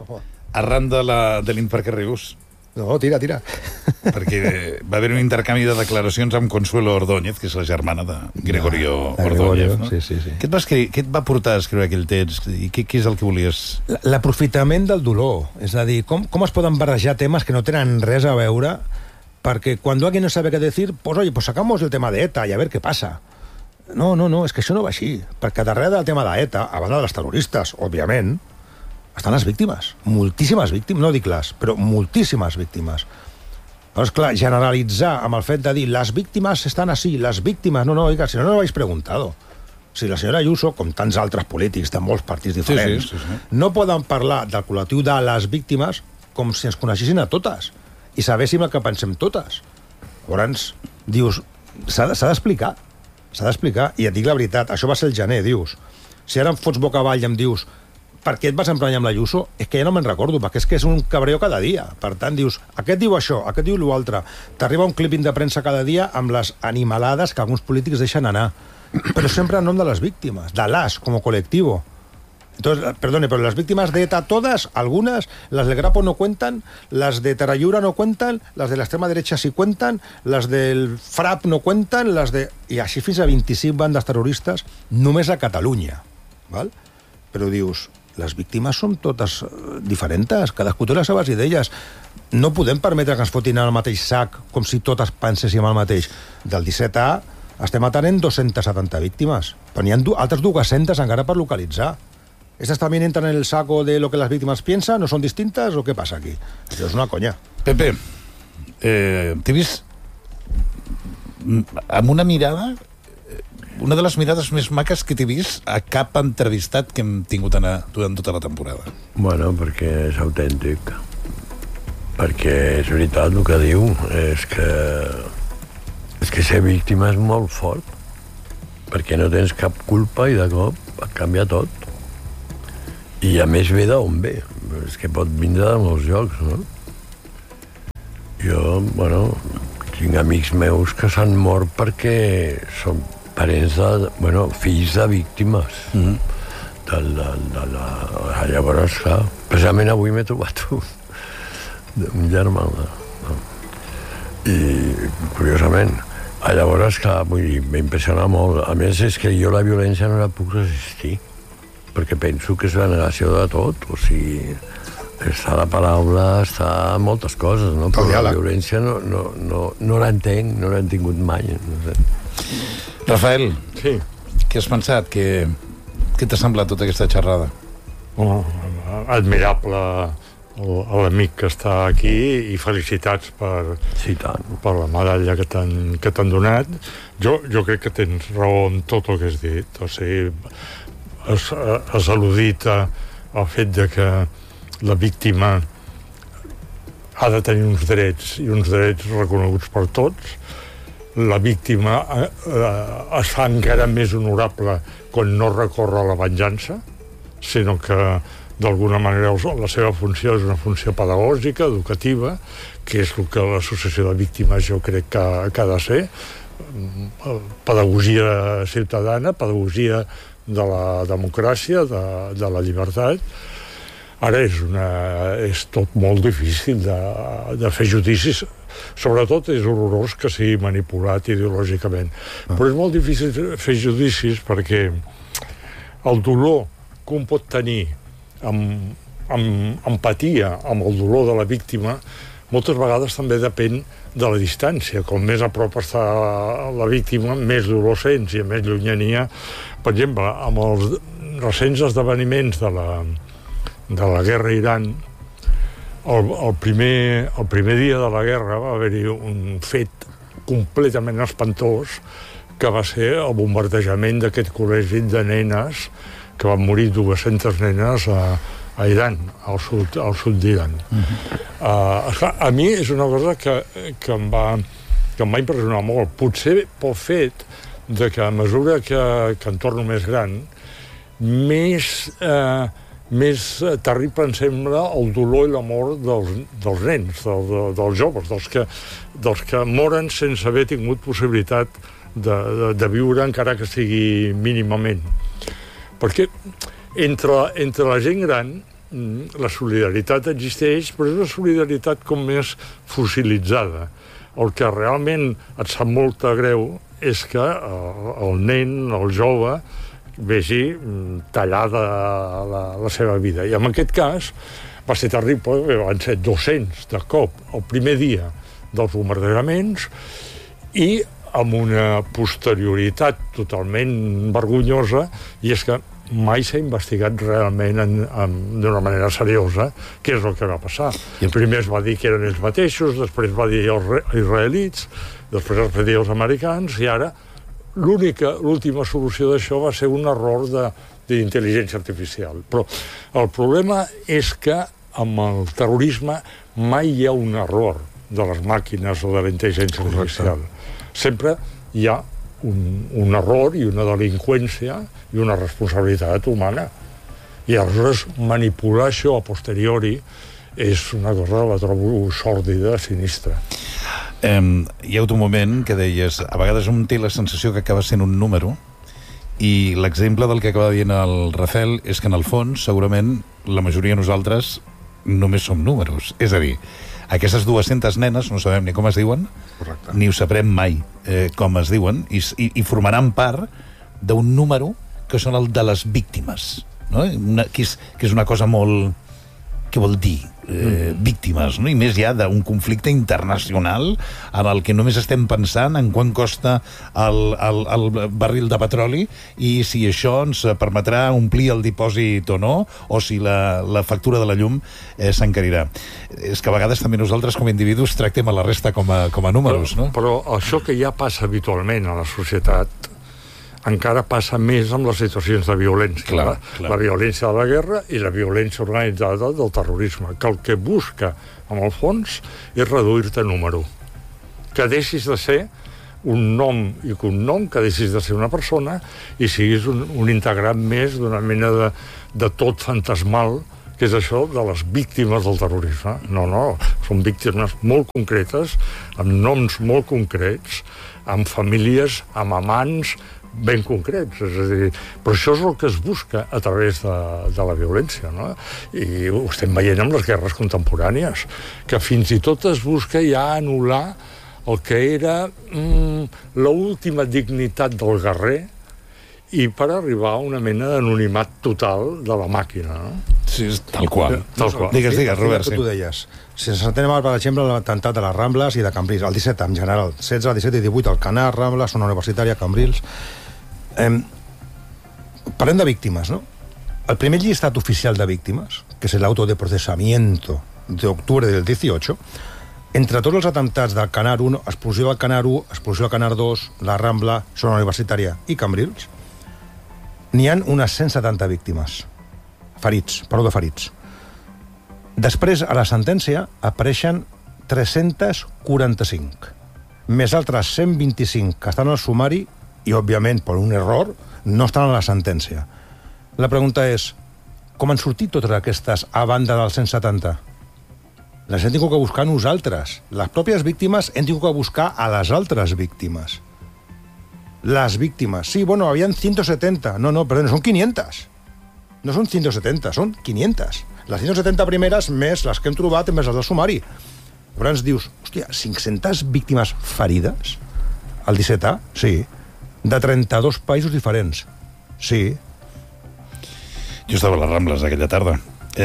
arran de l'Infer que rius. No, tira. Perquè va haver un intercanvi de declaracions amb Consuelo Ordóñez, que és la germana de Gregorio Ordóñez. No? Sí. Què et va portar a escriure aquell text? I què és el que volies? L'aprofitament del dolor. És a dir, com es poden barrejar temes que no tenen res a veure, perquè quan alguien no sabe què decir, pues oye, pues sacamos el tema de ETA i a ver què passa. No, és que això no va així. Perquè darrere del tema de ETA, a banda dels terroristes, òbviament, estan les víctimes, moltíssimes víctimes, no dic les, però moltíssimes víctimes. Llavors, clar, generalitzar amb el fet de dir les víctimes estan així, les víctimes... No, oiga, si no lo habéis preguntado. Si la senyora Ayuso, com tants altres polítics de molts partits diferents, sí. No poden parlar del col·lectiu de les víctimes com si ens coneixessin a totes i sabéssim el que pensem totes. Llavors, dius, s'ha d'explicar. I et dic la veritat, això va ser el gener, dius. Si ara em fots boca avall i em dius per què et vas emprenyar amb l'Ayuso? És que ja no me'n recordo, perquè és que és un cabreo cada dia. Per tant, dius, aquest diu això, aquest diu l'altre. T'arriba un clipping de premsa cada dia amb les animalades que alguns polítics deixen anar. Però sempre en nom de les víctimes, de las, como colectivo. Entonces, perdone, pero las víctimas de ETA todas, algunas, las del Grapo no cuentan, las de Terrayura no cuentan, las de la extrema derecha sí cuentan, las del FRAP no cuentan, las de... I així fins a 25 bandes terroristes només a Catalunya. Val? Però dius, les víctimes són totes diferents, cadascú té les seves idees. No podem permetre que ens fotin al mateix sac com si totes penséssim el mateix. Del 17A estem atenent 270 víctimes, però n'hi ha altres 200 encara per localitzar. ¿Estas también entran en el saco de lo que las víctimas piensan? ¿No son distintas o qué pasa aquí? Això és una conya. Pepe, t'he vist amb una mirada, una de les mirades més maques que t'he vist a cap entrevistat que hem tingut durant tota la temporada. Bueno, perquè és autèntic. Perquè és veritat el que diu, és que ser víctima és molt fort, perquè no tens cap culpa i de cop et canvia tot. I a més ve d'on ve, és que pot vindre de molts llocs, no? Jo, bueno, tinc amics meus que s'han mort perquè són parents de, bueno, fills de víctimes. Llavors, clar, precisament avui m'he trobat un germà. I, curiosament, llavors, clar, vull dir, m'impressiona molt. A més, és que jo la violència no la puc resistir, perquè penso que és la negació de tot, o sigui, està la paraula, està moltes coses, no? Però la violència no l'entenc, no l'he tingut mai, no sé. Rafael, sí. Què has pensat? Què t'ha semblat tota aquesta xerrada? Admirable l'amic que està aquí i felicitats per la medalla que t'han donat. Jo crec que tens raó en tot el que has dit. O sigui, has al·ludit al fet de que la víctima ha de tenir uns drets i uns drets reconeguts per tots. La víctima es fa encara més honorable quan no recorre a la venjança, sinó que d'alguna manera la seva funció és una funció pedagògica, educativa, que és el que l'associació de víctimes jo crec que ha de ser. Pedagogia ciutadana, pedagogia de la democràcia, de la llibertat. Ara és tot molt difícil de fer judicis. Sobretot és horrorós que sigui manipulat ideològicament. Però és molt difícil fer judicis perquè el dolor que un pot tenir amb empatia amb el dolor de la víctima moltes vegades també depèn de la distància. Com més a prop està la víctima, més dolor sents i més llunyania. Per exemple, amb els recents esdeveniments de la guerra a Iran, el primer dia de la guerra va haver-hi un fet completament espantós que va ser el bombardejament d'aquest col·legi de nenes, que van morir 200 nenes a Iran, al sud d'Iran. A mi és una cosa que em va impressionar molt. Potser pel fet de que a mesura que em torno més gran, més terrible em sembla el dolor i la mort dels nens, dels joves, dels que moren sense haver tingut possibilitat de viure, encara que sigui mínimament. Perquè entre la gent gran la solidaritat existeix, però és una solidaritat com més fossilitzada. El que realment et sap molt greu és que el nen, el jove, vegi tallada la seva vida. I en aquest cas va ser terrible, van ser 200 de cop el primer dia dels bombardejaments i amb una posterioritat totalment vergonyosa, i és que mai s'ha investigat realment d'una manera seriosa què és el que va passar. Primer es va dir que eren ells mateixos, després va dir els israelits, després es va dir els americans, i ara l'última solució d'això va ser un error d'intel·ligència artificial. Però el problema és que amb el terrorisme mai hi ha un error de les màquines o de la intel·ligència artificial. Sempre hi ha un error i una delinqüència i una responsabilitat humana. I aleshores manipular això a posteriori és una cosa que la trobo sòrdida, sinistra. Hi ha un moment que deies, a vegades un té la sensació que acaba sent un número, i l'exemple del que acaba dient el Rafael és que en el fons segurament la majoria de nosaltres només som números. És a dir, aquestes 200 nenes no sabem ni com es diuen, ni ho sabrem mai com es diuen, i formaran part d'un número que són el de les víctimes, no? Que és una cosa molt... Què vol dir víctimes, no? I més ja d'un conflicte internacional en el que només estem pensant en quant costa el barril de petroli i si això ens permetrà omplir el dipòsit o no, o si la factura de la llum s'encarirà. És que a vegades també nosaltres com a individus tractem a la resta com a números, no? Però això que ja passa habitualment a la societat encara passa més amb les situacions de violència. Clar. La violència de la guerra i la violència organitzada del terrorisme, que el que busca, en el fons, és reduir-te número. Que deixis de ser un nom i cognom, que deixis de ser una persona i siguis un integrant més d'una mena de tot fantasmal, que és això de les víctimes del terrorisme. No, són víctimes molt concretes, amb noms molt concrets, amb famílies, amb amants ben concrets, és a dir, però això és el que es busca a través de la violència, no? I ho estem veient amb les guerres contemporànies, que fins i tot es busca ja anul·lar el que era l'última dignitat del guerrer i per arribar a una mena d'anonimat total de la màquina, no? Sí, tal qual. Digues, Robert. Tu deies, si ens entenem, per exemple, l'atemptat de les Rambles i de Cambrils, el 17 en general, 16, 17 i 18, el Canar, Rambles, Zona Universitària, Cambrils. Parlem de víctimes, ¿no? El primer llistat oficial de víctimes, que es el auto de procesamiento de octubre del 18, entre tots els atemptats del Canar 1, explosió del Canar 1, explosió del Canar 2, la Rambla, Zona Universitària i Cambrils, n'hi ha unes 170 víctimes. Ferits. Després, a la sentència, apareixen 345, més altres 125 que estan al sumari i, òbviament, per un error, no estan a la sentència. La pregunta és, com han sortit totes aquestes a banda dels 170? Les hem tingut que buscar nosaltres. Les pròpies víctimes hem tingut que buscar a les altres víctimes. Les víctimes. Sí, bueno, habían 170. No, perdón, son 500. No són 170, són 500. Les 170 primeres més les que hem trobat més les del sumari. Llavors ens dius, hòstia, 500 víctimes ferides? El 17A? Sí. De 32 països diferents? Sí. Jo estava a les Rambles aquella tarda.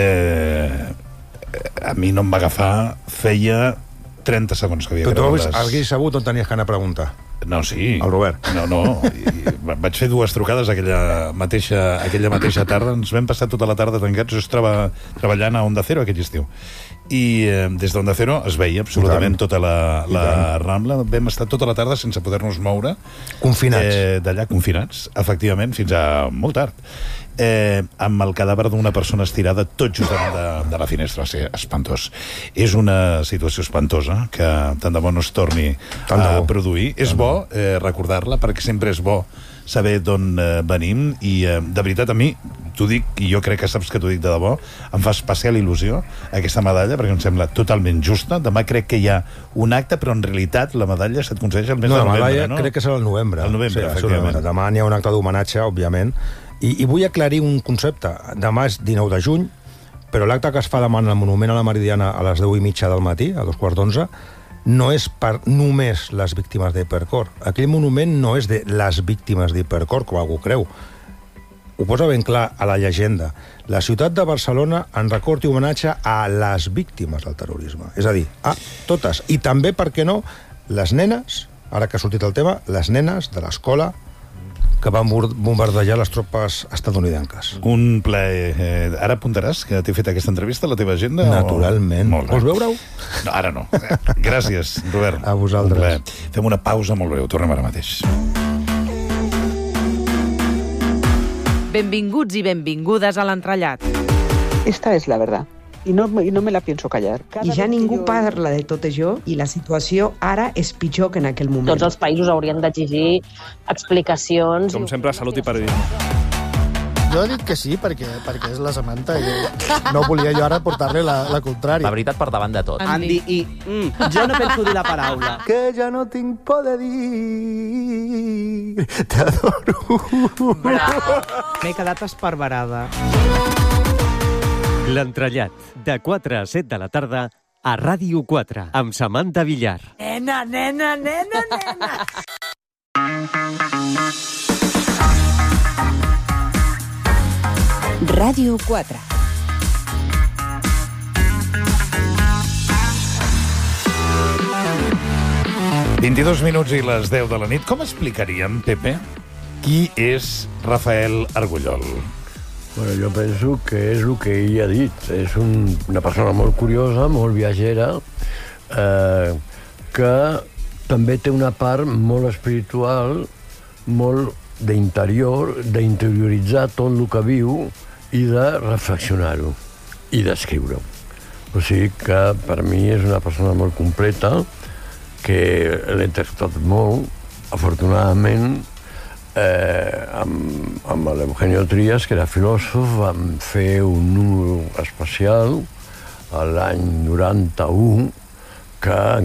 A mi no em va agafar, feia 30 segons que havia gravat. Tu hagués sabut on tenies que anar a preguntar. No, sí. El Robert. No. Vaig fer 2 trucades aquella mateixa tarda. Ens vam passar tota la tarda tancats. Jo estava treballant a Onda Cero aquell estiu. I des d'Onda Cero es veia absolutament tota la Rambla. Vam estar tota la tarda sense poder-nos moure. Confinats. D'allà, confinats, efectivament, fins a molt tard. Amb el cadàver d'una persona estirada tot just davant de la finestra. Va ser espantós. És una situació espantosa que tant de bo no es torni a produir. És bo recordar-la perquè sempre és bo saber d'on venim i de veritat a mi, t'ho dic i jo crec que saps que t'ho dic de debò, em fa especial il·lusió aquesta medalla perquè em sembla totalment justa. Demà crec que hi ha un acte però en realitat la medalla se't concedeix el mes de novembre, medalla, no? Crec que serà el novembre. El novembre, sí, efectivament. Demà n'hi ha un acte d'homenatge, òbviament, i vull aclarir un concepte. Demà és 19 de juny, però l'acte que es fa demà al Monument a la Meridiana a les 10:30 del matí, a 2:15, no és per només les víctimes d'Hipercor. Aquell monument no és de les víctimes d'Hipercor, com algú creu. Ho posa ben clar a la llegenda. La ciutat de Barcelona en record i homenatge a les víctimes del terrorisme. És a dir, a totes. I també, per què no, les nenes, ara que ha sortit el tema, les nenes de l'escola que van bombardejar les tropes estatunidenques. Un plaer. Ara apuntaràs que t'he fet aquesta entrevista a la teva agenda? Naturalment. Vols veure-ho? No, ara no. Gràcies, Robert. A vosaltres. Fem una pausa molt breu. Tornem ara mateix. Benvinguts i benvingudes a l'entrellat. Esta es la verdad. I no me la pienso callar. I ja ningú parla de tot això i la situació ara és pitjor que en aquell moment. Tots els països haurien d'exigir explicacions. Com sempre, salut i periodisme. Jo he dit que sí, perquè és la Samantha i no volia jo ara portar-li la contrària. La veritat per davant de tot. Andy, jo no penso dir la paraula. Que ja no tinc por de dir t'adoro. M'he quedat esparverada. L'entrellat, de 4 a 7 de la tarda, a Ràdio 4, amb Samantha Villar. Nena, nena, nena, nena. Ràdio 4. 22 minuts i les 10 de la nit. Com explicaríem, Pepe, qui és Rafael Argullol? Bueno, jo penso que és el que ell ha dit. És una persona molt curiosa, molt viatgera, que també té una part molt espiritual, molt d'interior, d'interioritzar tot el que viu i de reflexionar-ho i d'escriure-ho. O sigui que per mi és una persona molt completa, que l'he interpretat molt, afortunadament, amb l'Eugenio Trías, que era filòsof, vam fer un número especial l'any 91, que